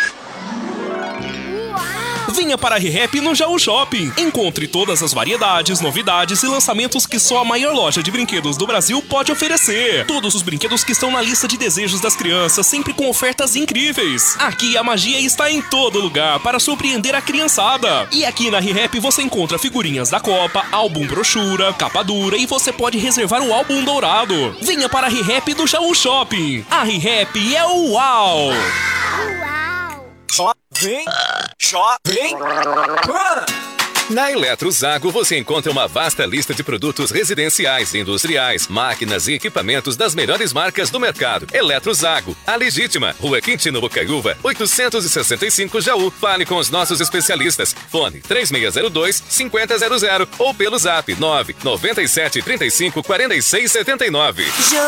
S17: Venha para a ReHap no Jaú Shopping. Encontre todas as variedades, novidades e lançamentos que só a maior loja de brinquedos do Brasil pode oferecer. Todos os brinquedos que estão na lista de desejos das crianças, sempre com ofertas incríveis. Aqui a magia está em todo lugar para surpreender a criançada. E aqui na ReHap você encontra figurinhas da Copa, álbum brochura, capa dura e você pode reservar o álbum dourado. Venha para a ReHap do Jaú Shopping. A ReHap é o uau!
S18: Jovem, jovem, na Eletrozago você encontra uma vasta lista de produtos residenciais, industriais, máquinas e equipamentos das melhores marcas do mercado. Eletrozago, a legítima, Rua Quintino Bocaiúva, oitocentos e sessenta e cinco Jaú. Fale com os nossos especialistas. Fone três seis zero dois, cinco zero zero zero ou pelo zap nove nove sete três cinco quatro seis sete nove.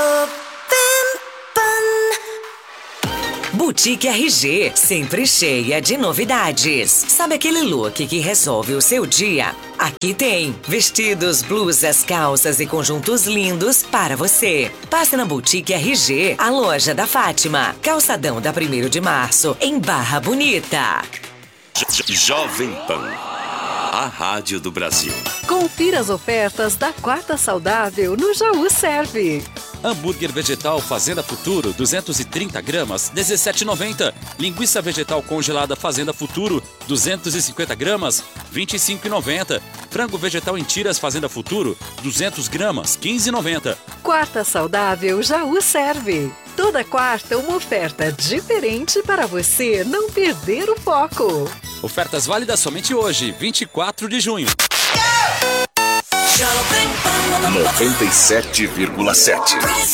S19: Boutique R G, sempre cheia de novidades. Sabe aquele look que resolve o seu dia? Aqui tem vestidos, blusas, calças e conjuntos lindos para você. Passe na Boutique R G, a loja da Fátima. Calçadão da primeiro de março, em Barra Bonita.
S1: Jovem Pan, a rádio do Brasil.
S20: Confira as ofertas da Quarta Saudável no Jaú Serve.
S21: Hambúrguer vegetal Fazenda Futuro, duzentos e trinta gramas, dezessete reais e noventa centavos. Linguiça vegetal congelada Fazenda Futuro, duzentos e cinquenta gramas, vinte e cinco reais e noventa centavos. Frango vegetal em tiras Fazenda Futuro, duzentas gramas, quinze reais e noventa centavos.
S20: Quarta Saudável Jaú Serve. Toda quarta uma oferta diferente para você não perder o foco.
S21: Ofertas válidas somente hoje, vinte e quatro de junho.
S1: noventa e sete vírgula sete.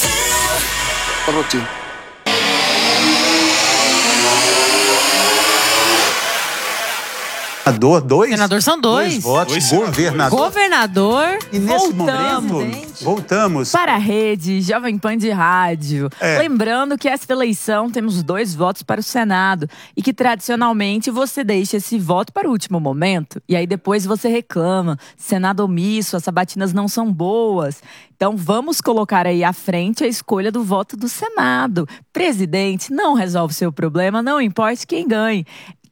S2: Governador, dois?
S4: Senador são dois.
S2: Dois votos.
S5: Dois
S2: governador.
S4: Governador.
S2: E nesse
S5: Voltamos.
S2: momento, voltamos.
S5: Para a rede Jovem Pan de rádio.
S2: É.
S5: Lembrando que essa eleição temos dois votos para o Senado e que tradicionalmente você deixa esse voto para o último momento e aí depois você reclama. Senado omisso, as sabatinas não são boas. Então vamos colocar aí à frente a escolha do voto do Senado. Presidente não resolve seu problema, não importa quem ganhe.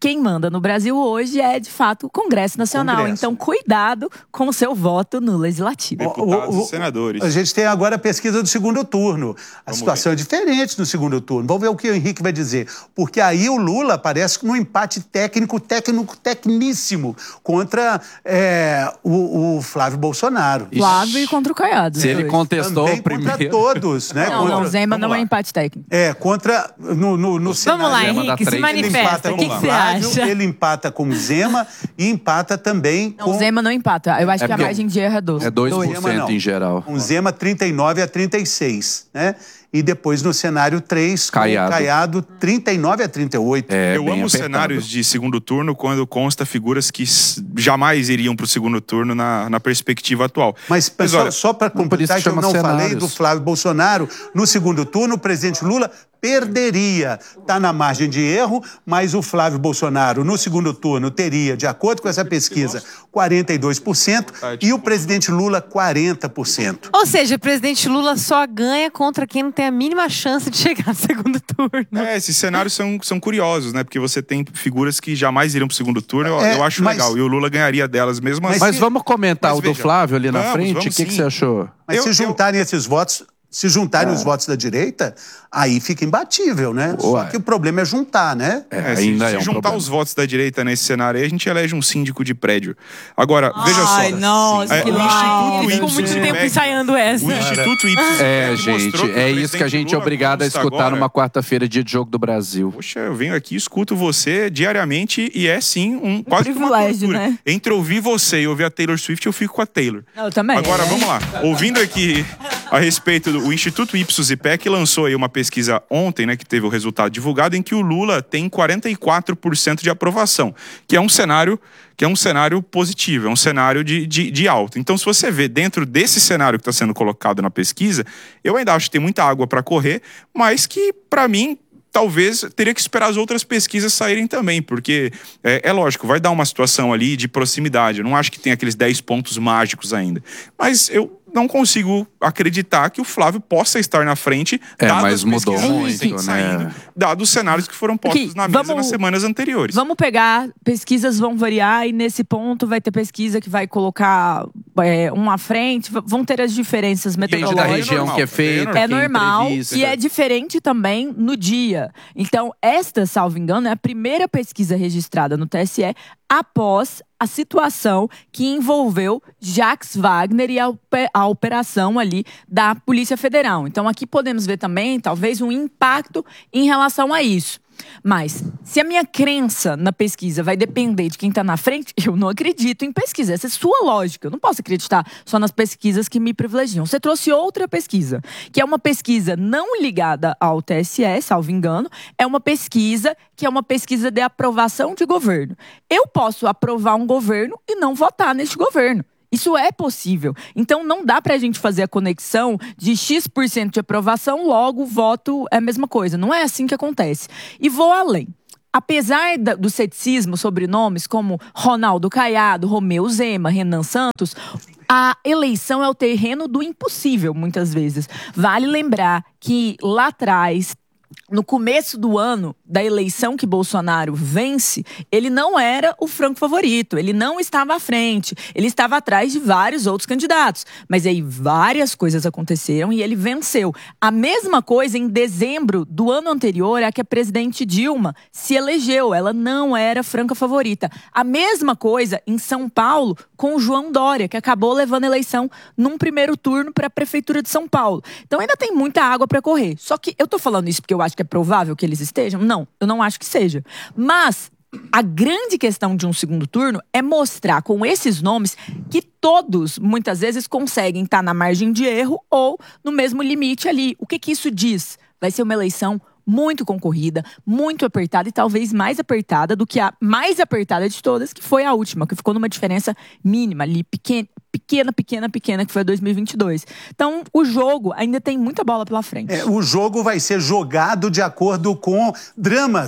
S5: quem manda no Brasil hoje é, de fato, o Congresso Nacional.
S2: Congresso.
S5: Então, cuidado com o seu voto no Legislativo.
S6: Deputados
S2: O- o-
S6: e senadores.
S2: A gente tem agora a pesquisa do segundo turno. A
S6: Vamos
S2: situação é diferente no segundo turno. Vamos ver o que o Henrique vai dizer. Porque aí o Lula parece que num empate técnico, técnico, tecníssimo contra é, o, o Flávio Bolsonaro.
S5: Flávio e contra o Caiado.
S3: Se ele contestou
S2: Também
S3: primeiro.
S2: contra todos, né?
S5: Não,
S2: Contra-
S5: não, Zema
S2: Vamos
S5: não
S2: lá.
S5: é empate técnico.
S2: É, contra. No, no, no
S4: Vamos lá,
S2: Senado,
S4: Henrique, se
S2: ele
S4: manifesta.
S2: empata
S4: O que
S2: com
S4: que você
S2: Flávio,
S4: acha?
S2: Ele empata com o Zema e empata também
S5: Não,
S2: com.
S5: o Zema não empata. Eu acho
S3: É
S5: que a
S3: porque-
S5: margem de erro é dois.
S3: É dois por
S2: Zema, não.
S3: cento em geral.
S2: Com Zema trinta e nove a trinta e seis, né? E depois no cenário três, com
S3: Caiado.
S2: o Caiado trinta e nove a trinta e oito.
S3: É,
S6: Eu
S3: bem
S6: amo
S3: apertado.
S6: cenários de segundo turno quando consta figuras que s- jamais iriam para o segundo turno na, na perspectiva atual.
S2: Mas, pessoal,
S6: olha,
S2: só para
S3: por isso
S2: completar,
S3: que
S2: que eu
S3: chama
S2: não falei
S3: cenários.
S2: do Flávio Bolsonaro, no segundo turno, o presidente Lula perderia. Está na margem de erro, mas o Flávio Bolsonaro, no segundo turno, teria, de acordo com essa pesquisa, quarenta e dois por cento e o presidente Lula, quarenta por cento.
S4: Ou seja, o presidente Lula só ganha contra quem não tem a mínima chance de chegar no segundo turno.
S6: É, esses cenários são, são curiosos, né? Porque você tem figuras que jamais iriam pro segundo turno. Eu,
S2: É,
S6: eu acho
S2: mas-
S6: legal. E o Lula ganharia delas mesmo assim.
S3: Mas vamos comentar
S6: Mas
S3: o do
S6: veja,
S3: Flávio ali na
S6: vamos,
S3: frente?
S6: vamos
S3: O que, que
S6: sim.
S3: você achou?
S2: Mas
S6: Eu-
S2: se
S6: eu-
S2: juntarem esses votos, se juntarem os votos da direita, aí fica imbatível, né? Só
S3: Ué.
S2: que o problema é juntar, né?
S6: É, se
S3: ainda
S6: se
S3: é um
S6: juntar
S3: problema.
S6: os votos da direita nesse cenário aí, a gente elege um síndico de prédio. Agora, veja só.
S5: Ai, nossa,
S6: É,
S5: que
S6: o
S5: legal.
S6: Instituto
S4: Ficou
S6: Ipsos
S4: muito tempo
S6: Imec-
S4: ensaiando essa.
S6: O Instituto Ipsos
S3: É,
S6: Imec mostrou
S3: gente,
S6: que o
S3: é isso que a
S6: presidente
S3: gente é
S6: Lula
S3: obrigado a
S6: consta
S3: escutar
S6: agora.
S3: numa quarta-feira, dia de jogo do Brasil.
S6: Poxa, eu venho aqui, escuto você diariamente e é sim um quase que uma
S5: privilégio,
S6: tortura.
S5: né?
S6: Entre ouvir você e ouvir a Taylor Swift, eu fico com a Taylor.
S5: Eu também.
S6: Agora, vamos lá. Ouvindo aqui a respeito do o Instituto Ipsos Imec lançou aí uma pesquisa ontem, né, que teve o resultado divulgado, em que o Lula tem quarenta e quatro por cento de aprovação, que é um cenário que é um cenário positivo, é um cenário de, de, de alta. Então, se você vê dentro desse cenário que está sendo colocado na pesquisa, eu ainda acho que tem muita água para correr, mas que, para mim, talvez teria que esperar as outras pesquisas saírem também, porque é, é lógico, vai dar uma situação ali de proximidade. Eu não acho que tem aqueles dez pontos mágicos ainda. Mas eu não consigo acreditar que o Flávio possa estar na frente,
S3: É,
S6: dadas
S3: mas
S6: as
S3: mudou
S6: pesquisas
S3: muito,
S6: que têm
S3: né?
S6: saído, dados os cenários que foram postos
S5: Aqui,
S6: na mesa
S5: vamos-
S6: nas semanas anteriores.
S5: Vamos pegar, pesquisas vão variar e nesse ponto vai ter pesquisa que vai colocar é, um à frente, v- vão ter as diferenças
S3: Depende da
S5: metodológicas.
S3: região
S6: normal,
S3: que é
S6: é
S3: feita,
S5: É
S3: quem
S5: normal
S3: entrevista.
S5: e é diferente também no dia. Então, esta, salvo engano, é a primeira pesquisa registrada no T S E após a situação que envolveu Jacques Wagner e a, ope- a operação ali da Polícia Federal. Então, aqui podemos ver também, talvez, um impacto em relação a isso. Mas, se a minha crença na pesquisa vai depender de quem está na frente, eu não acredito em pesquisa. Essa é sua lógica. Eu não posso acreditar só nas pesquisas que me privilegiam. Você trouxe outra pesquisa, que é uma pesquisa não ligada ao T S E, salvo engano. É uma pesquisa que é uma pesquisa de aprovação de governo. Eu posso aprovar um governo e não votar neste governo. Isso é possível. Então, não dá pra gente fazer a conexão de X% por cento de aprovação, logo o voto é a mesma coisa. Não é assim que acontece. E vou além. Apesar da- do ceticismo sobre nomes como Ronaldo Caiado, Romeu Zema, Renan Santos, a eleição é o terreno do impossível, muitas vezes. Vale lembrar que lá atrás, no começo do ano da eleição que Bolsonaro vence, ele não era o franco favorito, ele não estava à frente, ele estava atrás de vários outros candidatos. Mas aí várias coisas aconteceram e ele venceu. A mesma coisa em dezembro do ano anterior é que a presidente Dilma se elegeu, ela não era franca favorita. A mesma coisa em São Paulo com o João Dória, que acabou levando a eleição num primeiro turno para a Prefeitura de São Paulo. Então ainda tem muita água para correr. Só que eu tô falando isso porque eu acho que é provável que eles estejam? Não, eu não acho que seja. Mas a grande questão de um segundo turno é mostrar com esses nomes que todos, muitas vezes, conseguem estar na margem de erro ou no mesmo limite ali. O que que isso diz? Vai ser uma eleição muito concorrida, muito apertada e talvez mais apertada do que a mais apertada de todas, que foi a última, que ficou numa diferença mínima ali, pequena, pequena, pequena, pequena, que foi a dois mil e vinte e dois. Então, o jogo ainda tem muita bola pela frente.
S2: É, o jogo vai ser jogado de acordo com dramas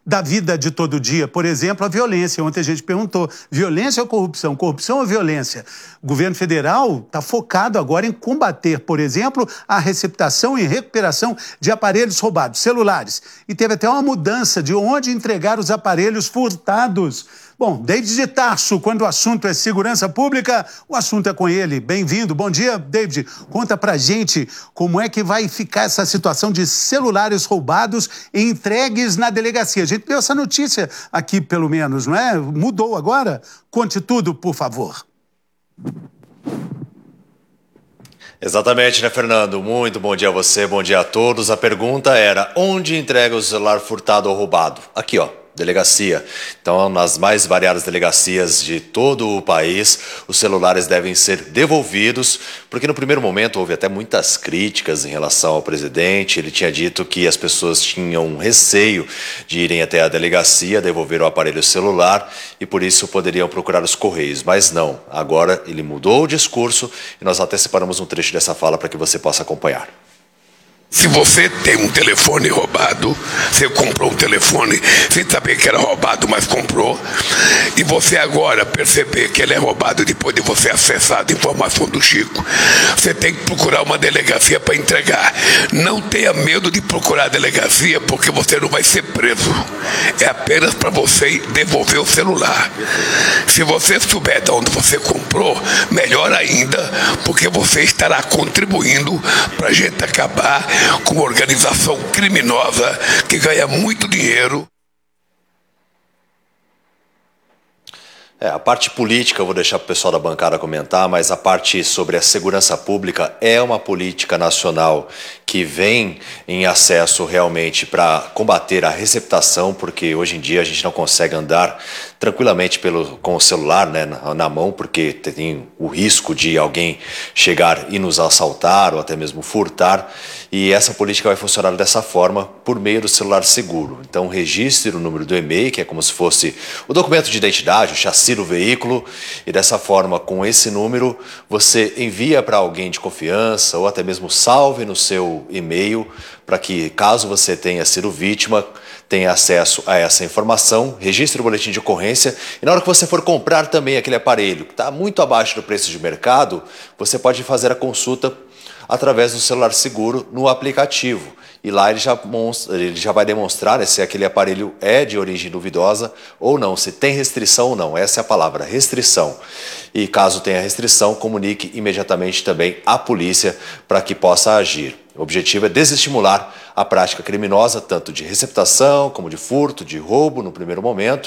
S2: da vida de todo dia. Por exemplo, a violência. Ontem a gente perguntou, violência ou corrupção? Corrupção ou violência? O governo federal está focado agora em combater, por exemplo, a receptação e recuperação de aparelhos roubados, celulares. E teve até uma mudança de onde entregar os aparelhos furtados. Bom, David de Tarso, quando o assunto é segurança pública, o assunto é com ele. Bem-vindo. Bom dia, David. Conta pra gente como é que vai ficar essa situação de celulares roubados e entregues na delegacia. A gente deu essa notícia aqui, pelo menos, não é? Mudou agora? Conte tudo, por favor.
S10: Exatamente, né, Fernando? Muito bom dia a você, bom dia a todos. A pergunta era, onde entrega o celular furtado ou roubado? Aqui, ó. Delegacia. Então, nas mais variadas delegacias de todo o país, os celulares devem ser devolvidos, porque no primeiro momento houve até muitas críticas em relação ao presidente. Ele tinha dito que as pessoas tinham receio de irem até a delegacia, devolver o aparelho celular e por isso poderiam procurar os correios. Mas não, agora ele mudou o discurso e nós até separamos um trecho dessa fala para que você possa acompanhar.
S7: Se você tem um telefone roubado, você comprou um telefone sem saber que era roubado, mas comprou, e você agora perceber que ele é roubado depois de você acessar a informação do Chico, você tem que procurar uma delegacia para entregar. Não tenha medo de procurar a delegacia, porque você não vai ser preso. É apenas para você devolver o celular. Se você souber de onde você comprou, melhor ainda, porque você estará contribuindo para a gente acabar com uma organização criminosa que ganha muito dinheiro.
S10: É, a parte política eu vou deixar para o pessoal da bancada comentar, mas a parte sobre a segurança pública é uma política nacional que vem em acesso realmente para combater a receptação, porque hoje em dia a gente não consegue andar tranquilamente pelo, com o celular, né, na, na mão, porque tem o risco de alguém chegar e nos assaltar ou até mesmo furtar. E essa política vai funcionar dessa forma por meio do celular seguro. Então registre o número do e-mail, que é como se fosse o documento de identidade, o chassi do veículo, e dessa forma, com esse número, você envia para alguém de confiança ou até mesmo salve no seu e-mail para que, caso você tenha sido vítima, tenha acesso a essa informação, registre o boletim de ocorrência e na hora que você for comprar também aquele aparelho que está muito abaixo do preço de mercado, você pode fazer a consulta através do celular seguro no aplicativo. E lá ele já, mostra, ele já vai demonstrar, né, se aquele aparelho é de origem duvidosa ou não, se tem restrição ou não. Essa é a palavra, restrição. E caso tenha restrição, comunique imediatamente também à polícia para que possa agir. O objetivo é desestimular a prática criminosa, tanto de receptação, como de furto, de roubo no primeiro momento,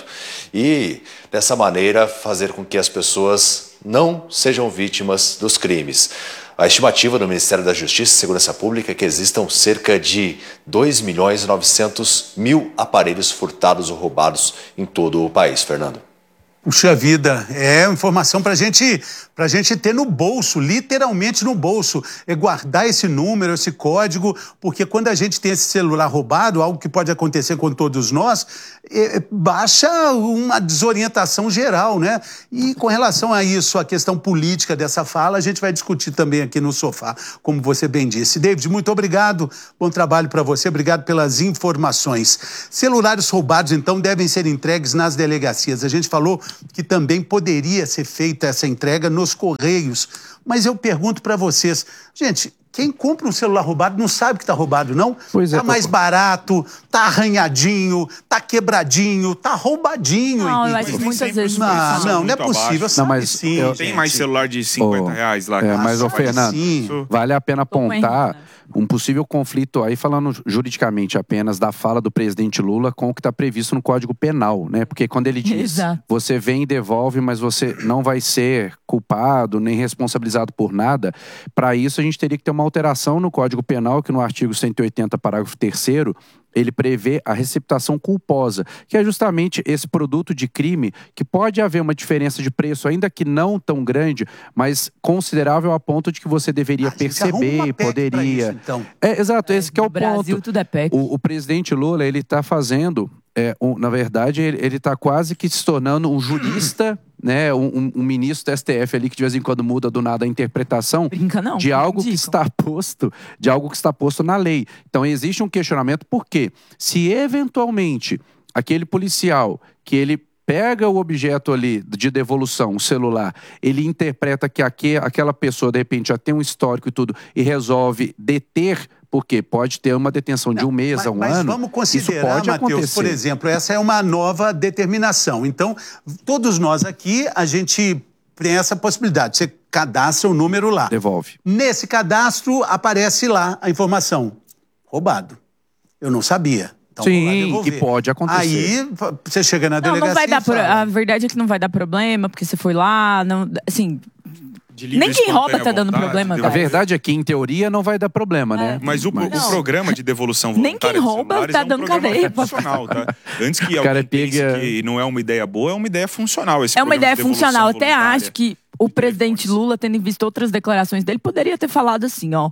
S10: e dessa maneira fazer com que as pessoas não sejam vítimas dos crimes. A estimativa do Ministério da Justiça e Segurança Pública é que existam cerca de dois milhões e novecentos mil aparelhos furtados ou roubados em todo o país, Fernando.
S2: Puxa vida, é informação para gente, a gente ter no bolso, literalmente no bolso, é guardar esse número, esse código, porque quando a gente tem esse celular roubado, algo que pode acontecer com todos nós, é, baixa uma desorientação geral, né? E com relação a isso, a questão política dessa fala, a gente vai discutir também aqui no sofá, como você bem disse. David, muito obrigado, bom trabalho para você, obrigado pelas informações. Celulares roubados, então, devem ser entregues nas delegacias. A gente falou que também poderia ser feita essa entrega nos Correios. Mas eu pergunto para vocês, gente, quem compra um celular roubado não sabe que está roubado, não?
S3: Pois é,
S2: tá mais barato, tá arranhadinho, tá quebradinho, tá roubadinho.
S5: Não, eu acho que muitas vezes...
S2: Não, não, não é possível.
S3: Não, mas
S2: sim,
S3: eu,
S6: tem mais celular de cinquenta reais lá.
S3: É, mas, ô, Fernando,
S2: sim.
S3: vale a pena apontar um possível conflito aí, falando juridicamente apenas, da fala do presidente Lula com o que está previsto no Código Penal, né? Porque quando ele diz,
S5: Exato.
S3: você vem e devolve, mas você não vai ser culpado nem responsabilizado por nada, para isso a gente teria que ter uma alteração no Código Penal, que no artigo cento e oitenta, parágrafo terceiro, ele prevê a receptação culposa, que é justamente esse produto de crime que pode haver uma diferença de preço, ainda que não tão grande, mas considerável a ponto de que você deveria
S2: Ah, gente, arruma
S3: perceber,
S2: uma P E C pra
S3: poderia.
S2: isso, então.
S3: É, exato, esse que é o
S5: Brasil,
S3: ponto.
S5: tudo é P E C.
S3: O, o presidente Lula, ele está fazendo, é, um, na verdade, ele está quase que se tornando um jurista, né, um, um, um ministro do S T F ali que de vez em quando muda do nada a interpretação
S5: Brinca, não,
S3: de algo que
S5: ridículo.
S3: está posto, de algo que está posto na lei. Então existe um questionamento, por quê? Se eventualmente aquele policial que ele pega o objeto ali de devolução, o celular, ele interpreta que aque, aquela pessoa, de repente, já tem um histórico e tudo, e resolve deter, porque pode ter uma detenção de um mês
S2: mas,
S3: a um
S2: mas
S3: ano.
S2: Vamos considerar,
S3: isso pode
S2: Matheus,
S3: acontecer.
S2: por exemplo, essa é uma nova determinação. Então, todos nós aqui, a gente tem essa possibilidade. Você cadastra o número lá.
S3: Devolve.
S2: Nesse cadastro, aparece lá a informação. Roubado. Eu não sabia. Então,
S3: sim, que pode acontecer.
S2: Aí, você chega na
S5: Não,
S2: delegacia
S5: não vai dar
S2: e fala.
S5: pro- a verdade é que não vai dar problema, porque você foi lá, não, assim... Nem quem rouba tá dando problema,
S3: A
S5: cara.
S3: verdade é que, em teoria, não vai dar problema, né?
S6: Mas o,
S3: Mas-
S6: o programa de devolução
S5: Nem
S6: voluntária
S5: quem
S6: de
S5: rouba
S6: celulares
S5: tá
S6: é um
S5: dando
S6: programa
S5: cadeia.
S6: funcional, tá? Antes que
S3: O cara
S6: alguém pense
S3: pega-
S6: que não é uma ideia boa, é uma ideia funcional esse
S5: É uma
S6: programa
S5: ideia
S6: de devolução
S5: funcional. Até
S6: voluntária.
S5: acho que o presidente Lula, tendo visto outras declarações dele, poderia ter falado assim, ó.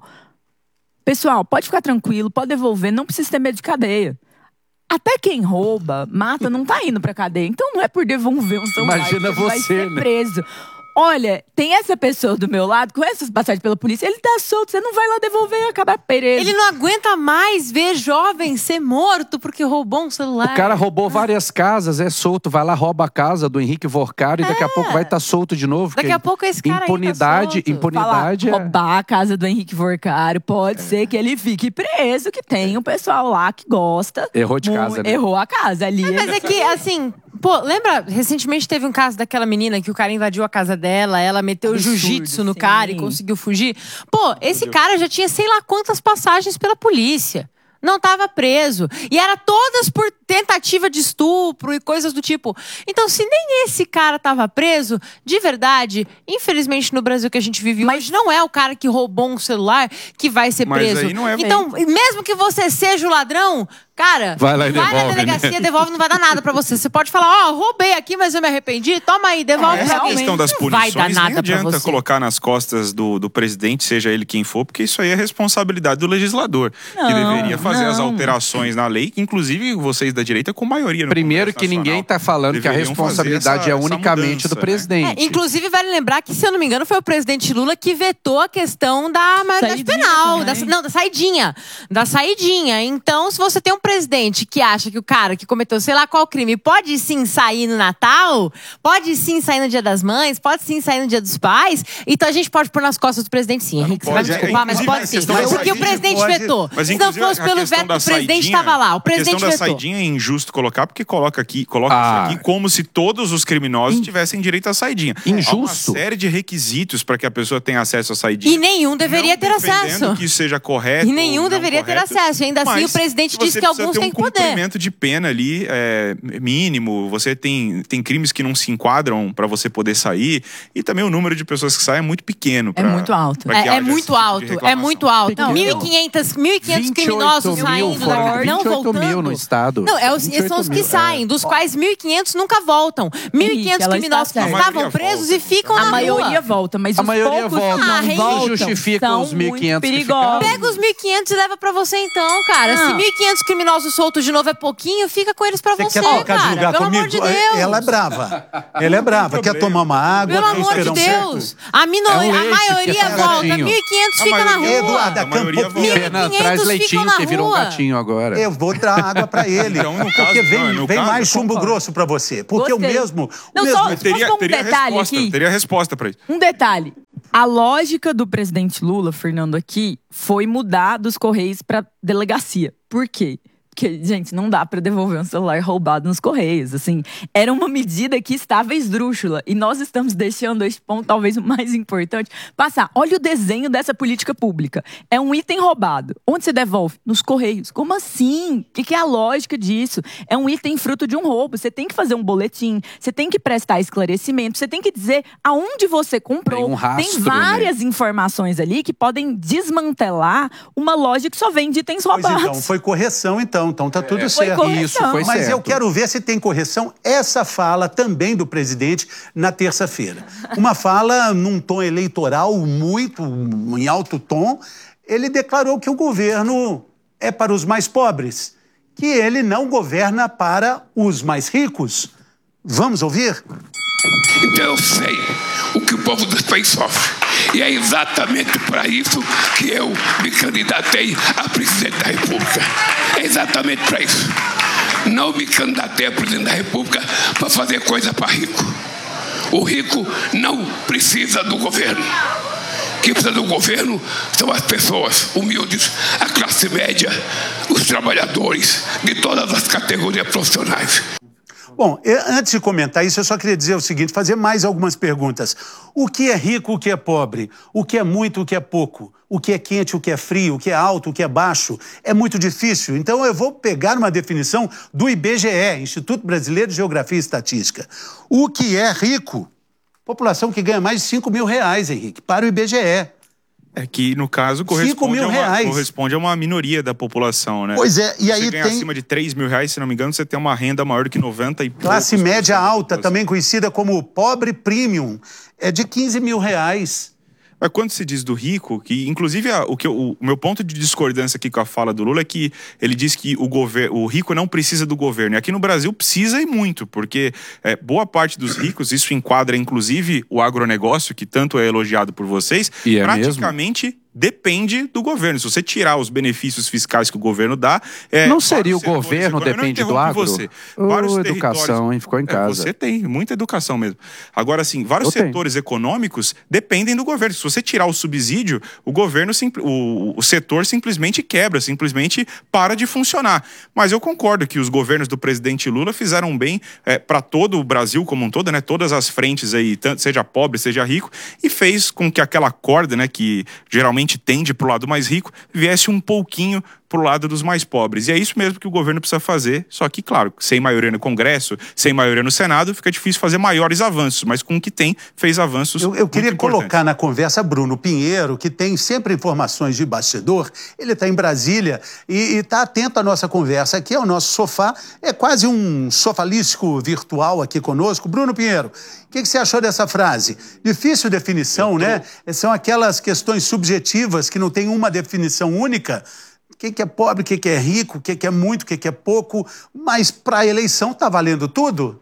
S5: Pessoal, pode ficar tranquilo, pode devolver, não precisa ter medo de cadeia. Até quem rouba, mata, não tá indo pra cadeia. Então não é por devolver um celular
S3: Imagina
S5: que vai
S3: você,
S5: ser
S3: né?
S5: preso. Olha, tem essa pessoa do meu lado, com essas passagens pela polícia, ele tá solto, você não vai lá devolver e acabar preso.
S4: Ele não aguenta mais ver jovem ser morto porque roubou um celular.
S3: O cara roubou várias casas, é solto, vai lá, rouba a casa do Henrique Vorcaro e daqui a pouco vai estar solto de novo.
S4: Daqui
S3: porque
S4: a pouco esse cara aí tá
S3: impunidade,
S4: solto.
S3: impunidade
S5: Falar,
S3: é...
S5: roubar a casa do Henrique Vorcaro, pode ser que ele fique preso, que tem um pessoal lá que gosta.
S3: Errou de
S5: Mu-
S3: casa, né?
S5: Errou a casa ali.
S4: Mas é que, assim, pô, lembra, recentemente teve um caso daquela menina que o cara invadiu a casa dela, ela meteu
S5: Absurdo,
S4: jiu-jitsu no
S5: sim.
S4: cara e conseguiu fugir. Pô, esse cara já tinha sei lá quantas passagens pela polícia. Não tava preso. E era todas por tentativa de estupro e coisas do tipo. Então, se nem esse cara tava preso, de verdade, infelizmente no Brasil que a gente vive hoje, não é o cara que roubou um celular que vai ser
S6: Mas
S4: preso.
S6: aí não é-
S4: Então, mesmo que você seja o ladrão, cara,
S3: Vai lá e
S4: na
S3: devolve,
S4: delegacia,
S3: né?
S4: devolve, não vai dar nada pra você. Você pode falar, ó, roubei aqui, mas eu me arrependi, toma aí, devolve.
S6: Essa
S4: realmente.
S6: questão das
S4: Não vai
S6: punições
S4: dar
S6: nem
S4: nada pra
S6: adianta
S4: você.
S6: colocar nas costas do, do presidente, seja ele quem for, porque isso aí é responsabilidade do legislador, que
S5: Não,
S6: deveria fazer as
S5: não.
S6: alterações na lei, que inclusive vocês da direita com maioria no
S3: Primeiro
S6: Congresso
S3: que ninguém
S6: Nacional
S3: tá falando que a
S6: deveriam fazer
S3: responsabilidade
S6: essa-
S3: é
S6: essa
S3: unicamente
S6: mudança,
S3: do
S6: né?
S3: presidente.
S4: É, inclusive, vale lembrar que, se eu não me engano, foi o presidente Lula que vetou a questão da maioridade
S5: Saidinha
S4: penal. Da,
S5: também.
S4: não, da saidinha. Da saidinha. Então, se você tem um presidente que acha que o cara que cometeu sei lá qual crime pode sim sair no Natal, pode sim sair no Dia das Mães, pode sim sair no Dia dos Pais, então a gente pode pôr nas costas do presidente sim. Henrique, você vai me
S6: pode, é,
S4: desculpar, mas
S6: inclusive,
S4: pode
S6: a
S4: sim.
S6: questão da
S4: Porque o
S6: saidinha
S4: presidente
S2: pode-
S4: vetou.
S6: Mas,
S4: Se não
S6: inclusive,
S4: fosse
S6: a
S4: pelo
S6: questão
S4: veto
S6: da
S4: do presidente,
S6: saidinha-
S4: estava lá. O
S6: A
S4: presidente
S6: questão da
S4: vetou.
S6: saidinha é injusto colocar, porque coloca aqui, coloca
S3: Ah.
S6: isso aqui como se todos os criminosos tivessem direito à saidinha.
S3: Injusto.
S6: Há uma série de requisitos para que a pessoa tenha acesso à saidinha.
S4: E nenhum deveria
S6: Não
S4: ter
S6: defendendo
S4: acesso.
S6: que isso seja correto.
S4: E nenhum
S6: ou não
S4: deveria ter
S6: correto,
S4: acesso. E ainda assim,
S6: mas
S4: o presidente
S6: você
S4: disse que
S6: precisa
S4: alguns
S6: ter
S4: têm
S6: um
S4: poder.
S6: cumprimento de pena ali é, mínimo. Você tem, tem crimes que não se enquadram para você poder sair. E também o número de pessoas que saem é muito pequeno.
S5: É
S6: pra-
S5: muito alto.
S6: pra que
S4: É, é
S6: haja esse
S4: muito
S6: tipo de
S4: alto, é
S6: reclamação.
S4: muito alto.
S3: Não,
S4: mil e quinhentos criminosos
S3: mil,
S4: saindo
S3: foram
S4: da não
S3: vinte e oito
S4: voltando.
S3: mil no estado.
S4: Não, é os,
S3: vinte e oito
S4: são os que
S3: mil,
S4: saem,
S3: é.
S4: dos quais mil e quinhentos nunca voltam. mil e quinhentos
S5: ela
S4: criminosos que
S5: está certa.
S4: estavam
S6: A maioria
S4: presos
S6: volta.
S4: e ficam
S5: A
S4: na
S5: maioria
S4: rua.
S5: volta, mas
S3: A
S5: os
S3: maioria
S5: poucos
S3: volta.
S5: que não
S4: Ah, Henrique.
S5: voltam
S3: Justifica
S5: são
S3: os mil e quinhentos
S5: muito
S3: que ficaram.
S5: perigosos.
S4: Pega os mil e quinhentos e leva pra você então, cara.
S5: Não.
S4: Se mil e quinhentos criminosos soltos de novo é pouquinho, fica com eles pra
S2: Você
S4: você,
S2: quer trocar
S4: cara.
S2: de lugar
S4: Pelo
S2: comigo?
S4: amor de Deus.
S2: Ela é brava. Ela é brava. Quer tomar uma água?
S4: Pelo
S2: quer
S4: amor de
S2: esperar um
S4: Deus.
S2: certo?
S4: A, mino...
S3: É um
S4: a
S3: leite,
S4: maioria
S3: que é
S4: volta,
S3: gatinho.
S4: mil e quinhentos
S6: A
S4: fica na
S6: maioria-
S4: rua.
S2: Eduardo,
S6: A maioria
S2: Campo-
S6: volta.
S3: Fernando,
S4: mil e
S3: traz
S4: quinhentos
S3: leitinho,
S4: ficam na
S3: que virou um
S4: rua.
S3: gatinho agora.
S2: Eu vou dar água pra ele.
S6: Então, no
S2: porque
S6: caso,
S2: vem,
S6: não, no
S2: vem
S6: caso,
S2: mais
S6: eu
S2: chumbo
S6: concordo.
S2: grosso pra você. Porque o
S5: Gostei.
S2: mesmo.
S5: Não,
S2: o mesmo
S5: só-
S6: Mas
S5: Posso
S6: teria,
S5: dar um
S6: teria
S5: detalhe
S6: resposta,
S5: aqui?
S6: teria resposta para isso.
S5: Um detalhe. A lógica do presidente Lula, Fernando, aqui, foi mudar dos Correios para delegacia. Por quê? Porque, gente, não dá para devolver um celular roubado nos Correios. Assim, era uma medida que estava esdrúxula. E nós estamos deixando esse ponto, talvez o mais importante, passar. Olha o desenho dessa política pública. É um item roubado. Onde você devolve? Nos Correios. Como assim? O que, que é a lógica disso? É um item fruto de um roubo. Você tem que fazer um boletim, você tem que prestar esclarecimento, você tem que dizer aonde você comprou.
S3: Tem um rastro,
S5: Tem várias informações ali que podem desmantelar uma loja que só vende itens
S2: Pois
S5: roubados.
S2: então, foi correção então, então tá tudo
S3: É,
S5: foi
S2: certo.
S5: correção.
S3: Isso, foi
S2: Mas
S3: certo.
S2: eu quero ver se tem correção essa fala também do presidente na terça-feira. Uma fala num tom eleitoral muito em alto tom. Ele declarou que o governo é para os mais pobres, que ele não governa para os mais ricos. Vamos ouvir?
S7: Então eu sei o que o povo desse país sofre. E é exatamente para isso que eu me candidatei a presidente da República. É exatamente para isso. não me candidatei a presidente da República para fazer coisa para rico. O rico não precisa do governo. Quem precisa do governo são as pessoas humildes, a classe média, os trabalhadores de todas as categorias profissionais.
S2: Bom, eu, antes de comentar isso, eu só queria dizer o seguinte, fazer mais algumas perguntas. O que é rico, o que é pobre? O que é muito, o que é pouco? O que é quente, o que é frio? O que é alto, o que é baixo? É muito difícil. Então eu vou pegar uma definição do I B G E, Instituto Brasileiro de Geografia e Estatística. O que é rico? População que ganha mais de cinco mil reais, Henrique, para o I B G E.
S6: É que, no caso, corresponde,
S2: mil
S6: a uma,
S2: reais.
S6: corresponde a uma minoria da população, né?
S2: Pois é, e
S6: Se
S2: aí
S6: você ganha
S2: tem...
S6: acima de três mil reais, se não me engano, você tem uma renda maior do que noventa e
S2: Classe média alta, também conhecida como pobre premium, é de quinze mil reais.
S6: Mas quando se diz do rico, que inclusive a, o, que eu, o meu ponto de discordância aqui com a fala do Lula é que ele diz que o, governo, o rico não precisa do governo. E aqui no Brasil precisa e muito, porque é, boa parte dos ricos, isso enquadra inclusive o agronegócio, que tanto é elogiado por vocês,
S3: e é
S6: praticamente... mesmo? Depende do governo. Se você tirar os benefícios fiscais que o governo dá... É,
S3: não seria o governo depende do agro?
S6: Você.
S3: Ô, educação, hein? Ficou em casa.
S6: É, você tem, muita educação mesmo. Agora, assim, vários Eu setores tenho. econômicos dependem do governo. Se você tirar o subsídio, o governo, o, o setor simplesmente quebra, simplesmente para de funcionar. Mas eu concordo que os governos do presidente Lula fizeram bem é, para todo o Brasil como um todo, né? Todas as frentes aí, tanto, seja pobre, seja rico, e fez com que aquela corda, né, que geralmente tende para o lado mais rico, viesse um pouquinho para o lado dos mais pobres. E é isso mesmo que o governo precisa fazer, só que, claro, sem maioria no Congresso, sem maioria no Senado, fica difícil fazer maiores avanços, mas com o que tem, fez avanços
S2: Eu, eu queria
S6: importantes.
S2: colocar na conversa Bruno Pinheiro, que tem sempre informações de bastidor, ele está em Brasília e está atento à nossa conversa aqui, ao nosso sofá, é quase um sofalístico virtual aqui conosco. Bruno Pinheiro, o que, que você achou dessa frase? Difícil definição, tô... né? São aquelas questões subjetivas que não tem uma definição única. O que, que é pobre, o que, que é rico, o que, que é muito, o que, que é pouco, mas para a eleição está valendo tudo?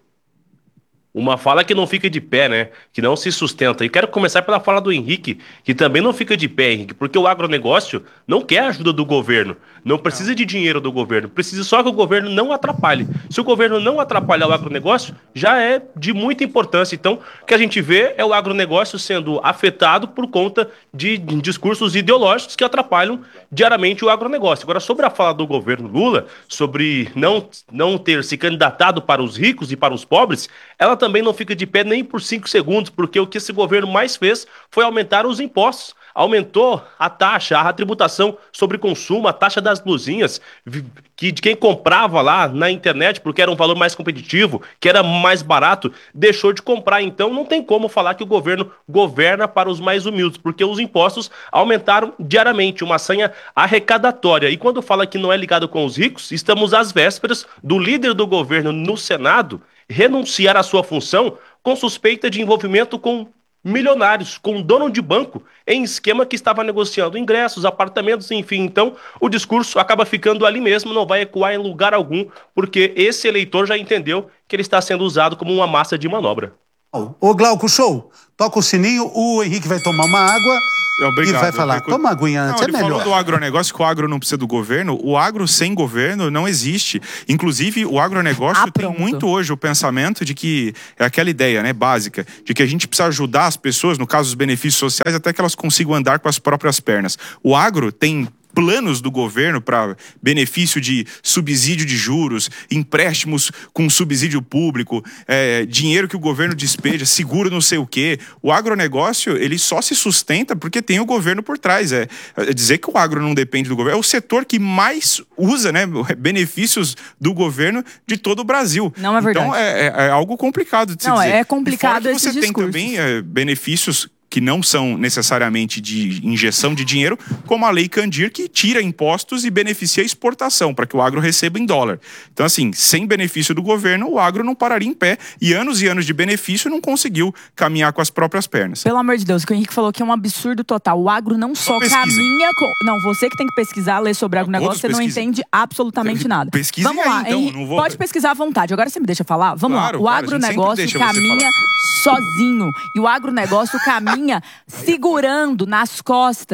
S8: Uma fala que não fica de pé, né? Que não se sustenta. E quero começar pela fala do Henrique, que também não fica de pé, Henrique, porque o agronegócio não quer a ajuda do governo, não precisa de dinheiro do governo, precisa só que o governo não atrapalhe. Se o governo não atrapalhar o agronegócio, já é de muita importância. Então, o que a gente vê é o agronegócio sendo afetado por conta de discursos ideológicos que atrapalham diariamente o agronegócio. Agora, sobre a fala do governo Lula, sobre não, não ter se candidatado para os ricos e para os pobres, ela também não fica de pé nem por cinco segundos, porque o que esse governo mais fez foi aumentar os impostos. Aumentou a taxa, a tributação sobre consumo, a taxa das blusinhas, que de quem comprava lá na internet, porque era um valor mais competitivo, que era mais barato, deixou de comprar. Então não tem como falar que o governo governa para os mais humildes, porque os impostos aumentaram diariamente, uma sanha arrecadatória. E quando fala que não é ligado com os ricos, estamos às vésperas do líder do governo no Senado renunciar à sua função com suspeita de envolvimento com milionários, com dono de banco, em esquema que estava negociando ingressos, apartamentos, enfim. Então, o discurso acaba ficando ali mesmo, não vai ecoar em lugar algum, porque esse eleitor já entendeu que ele está sendo usado como uma massa de manobra.
S2: Ô Glauco, show, toca o sininho, o Henrique vai tomar uma água.
S6: Obrigado.
S2: E vai falar, toma uma aguinha antes,
S6: não,
S2: é
S6: ele
S2: melhor.
S6: falou do agronegócio, que o agro não precisa do governo. O agro sem governo não existe. Inclusive, o agronegócio ah, tem muito hoje o pensamento de que, é aquela ideia, né, básica, de que a gente precisa ajudar as pessoas, no caso dos benefícios sociais, até que elas consigam andar com as próprias pernas. O agro tem planos do governo para benefício de subsídio de juros, empréstimos com subsídio público, é, dinheiro que o governo despeja, seguro não sei o quê. O agronegócio, ele só se sustenta porque tem o governo por trás. É, é dizer que o agro não depende do governo, é o setor que mais usa, né, benefícios do governo de todo o Brasil.
S5: Não é verdade.
S6: Então é, é, é algo complicado de se
S5: não,
S6: dizer.
S5: É complicado esse
S6: você
S5: discurso.
S6: Tem também é, benefícios que não são necessariamente de injeção de dinheiro, como a Lei Candir, que tira impostos e beneficia a exportação, para que o agro receba em dólar. Então, assim, sem benefício do governo, o agro não pararia em pé, e anos e anos de benefício não conseguiu caminhar com as próprias pernas.
S5: Pelo amor de Deus, o que o Henrique falou que é um absurdo total. O agro não só caminha com... Não, você que tem que pesquisar, ler sobre agronegócio, você não entende absolutamente nada.
S6: Pesquisa
S5: Vamos lá,
S6: aí, então,
S5: Henrique,
S6: não vou...
S5: pode pesquisar à vontade. Agora você me deixa falar? Vamos
S6: claro,
S5: lá. O
S6: claro,
S5: agronegócio caminha sozinho. E o agronegócio caminha segurando nas costas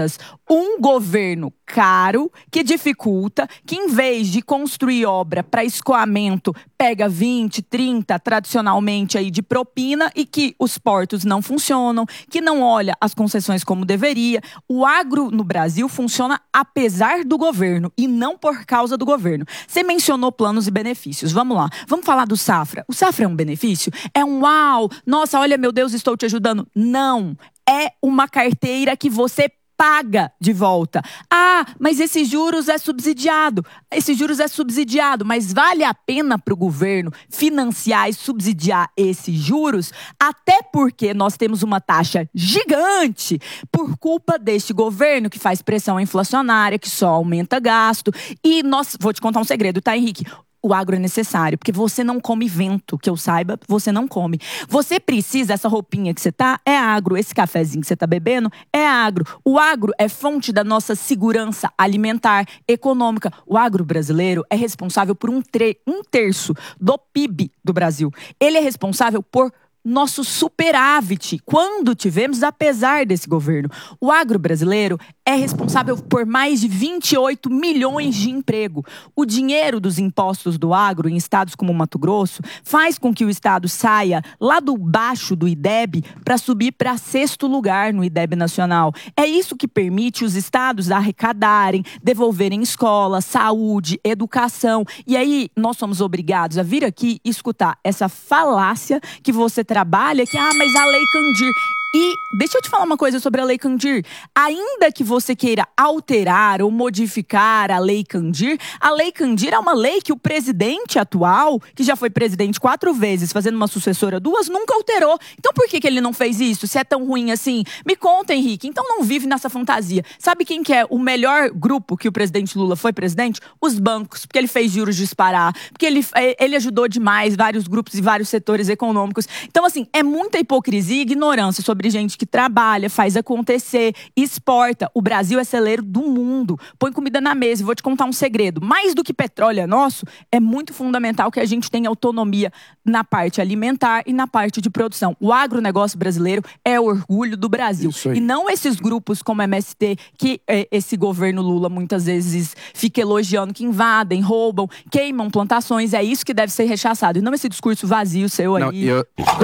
S5: Um governo caro, que dificulta, que em vez de construir obra para escoamento, pega vinte, trinta, tradicionalmente aí de propina, e que os portos não funcionam, que não olha as concessões como deveria. O agro no Brasil funciona apesar do governo e não por causa do governo. Você mencionou planos e benefícios. Vamos lá. Vamos falar do Safra. O Safra é um benefício? É um uau, nossa, olha, meu Deus, estou te ajudando. Não. É uma carteira que você paga de volta. Ah, mas esses juros é subsidiado. Esses juros é subsidiado, mas vale a pena para o governo financiar e subsidiar esses juros? Até porque nós temos uma taxa gigante por culpa deste governo que faz pressão inflacionária, que só aumenta gasto. E nós, vou te contar um segredo, tá, Henrique? O agro é necessário, porque você não come vento, que eu saiba, você não come. Você precisa, essa roupinha que você tá, é agro. Esse cafezinho que você tá bebendo, é agro. O agro é fonte da nossa segurança alimentar, econômica. O agro brasileiro é responsável por um, tre- um terço do P I B do Brasil. Ele é responsável por nosso superávit, quando tivemos, apesar desse governo. O agro brasileiro é responsável por mais de vinte e oito milhões de emprego. O dinheiro dos impostos do agro em estados como Mato Grosso faz com que o estado saia lá do baixo do I D E B para subir para sexto lugar no I D E B nacional. É isso que permite os estados arrecadarem, devolverem escola, saúde, educação. E aí nós somos obrigados a vir aqui e escutar essa falácia que você trabalha, que, ah, mas a Lei Candir... E deixa eu te falar uma coisa sobre a Lei Candir. Ainda que você queira alterar ou modificar a Lei Candir, a Lei Candir é uma lei que o presidente atual, que já foi presidente quatro vezes, fazendo uma sucessora duas, nunca alterou. Então por que que ele não fez isso? Se é tão ruim assim? Me conta, Henrique. Então não vive nessa fantasia. Sabe quem que é o melhor grupo que o presidente Lula foi presidente? Os bancos, porque ele fez juros disparar, porque ele, ele ajudou demais vários grupos e vários setores econômicos. Então assim, é muita hipocrisia e ignorância sobre sobre gente que trabalha, faz acontecer, exporta. O Brasil é celeiro do mundo. Põe comida na mesa. E vou te contar um segredo. Mais do que petróleo é nosso, é muito fundamental que a gente tenha autonomia na parte alimentar e na parte de produção. O agronegócio brasileiro é o orgulho do Brasil. E não esses grupos como M S T, que é, esse governo Lula muitas vezes fica elogiando, que invadem, roubam, queimam plantações. É isso que deve ser rechaçado. E não esse discurso vazio seu aí.
S3: Não, eu,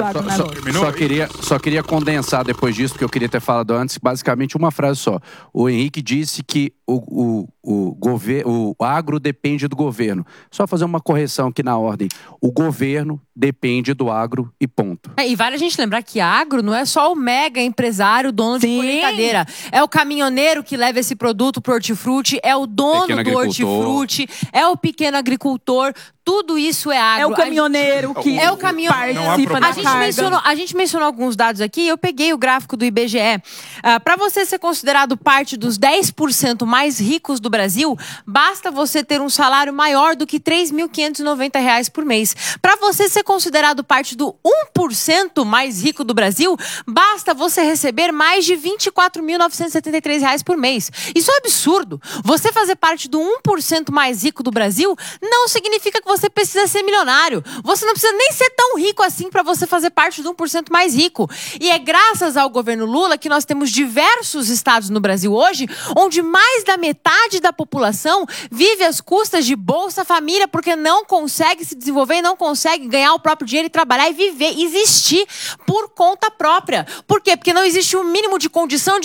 S5: do
S3: só, só, só, queria, só queria condensar depois disso, porque eu queria ter falado antes, basicamente uma frase só. O Henrique disse que o, o, o, gover, o agro depende do governo. Só fazer uma correção aqui na ordem. O governo depende do agro e ponto.
S4: É, e vale a gente lembrar que agro não é só o mega empresário, dono de colheitadeira. É o caminhoneiro que leva esse produto pro hortifruti, é o dono pequeno do hortifruti, é o pequeno agricultor. Tudo isso é agro.
S5: É o caminhoneiro
S4: gente,
S5: que
S4: é o caminhoneiro.
S5: participa da
S4: a gente
S5: carga.
S4: mencionou, a gente mencionou alguns dados aqui. Eu peguei o gráfico do I B G E. Uh, para você ser considerado parte dos dez por cento mais ricos do Brasil, basta você ter um salário maior do que três mil quinhentos e noventa reais por mês. Para você ser considerado parte do um por cento mais rico do Brasil, basta você receber mais de vinte e quatro mil novecentos e setenta e três reais por mês. Isso é absurdo. Você fazer parte do um por cento mais rico do Brasil não significa que você precisa ser milionário. Você não precisa nem ser tão rico assim para você fazer parte do um por cento mais rico. E é graças ao governo Lula que nós temos diversos estados no Brasil hoje, onde mais da metade da população vive às custas de Bolsa Família, porque não consegue se desenvolver, não consegue ganhar o próprio dinheiro e trabalhar e viver, existir por conta própria. Por quê? Porque não existe um mínimo de condição de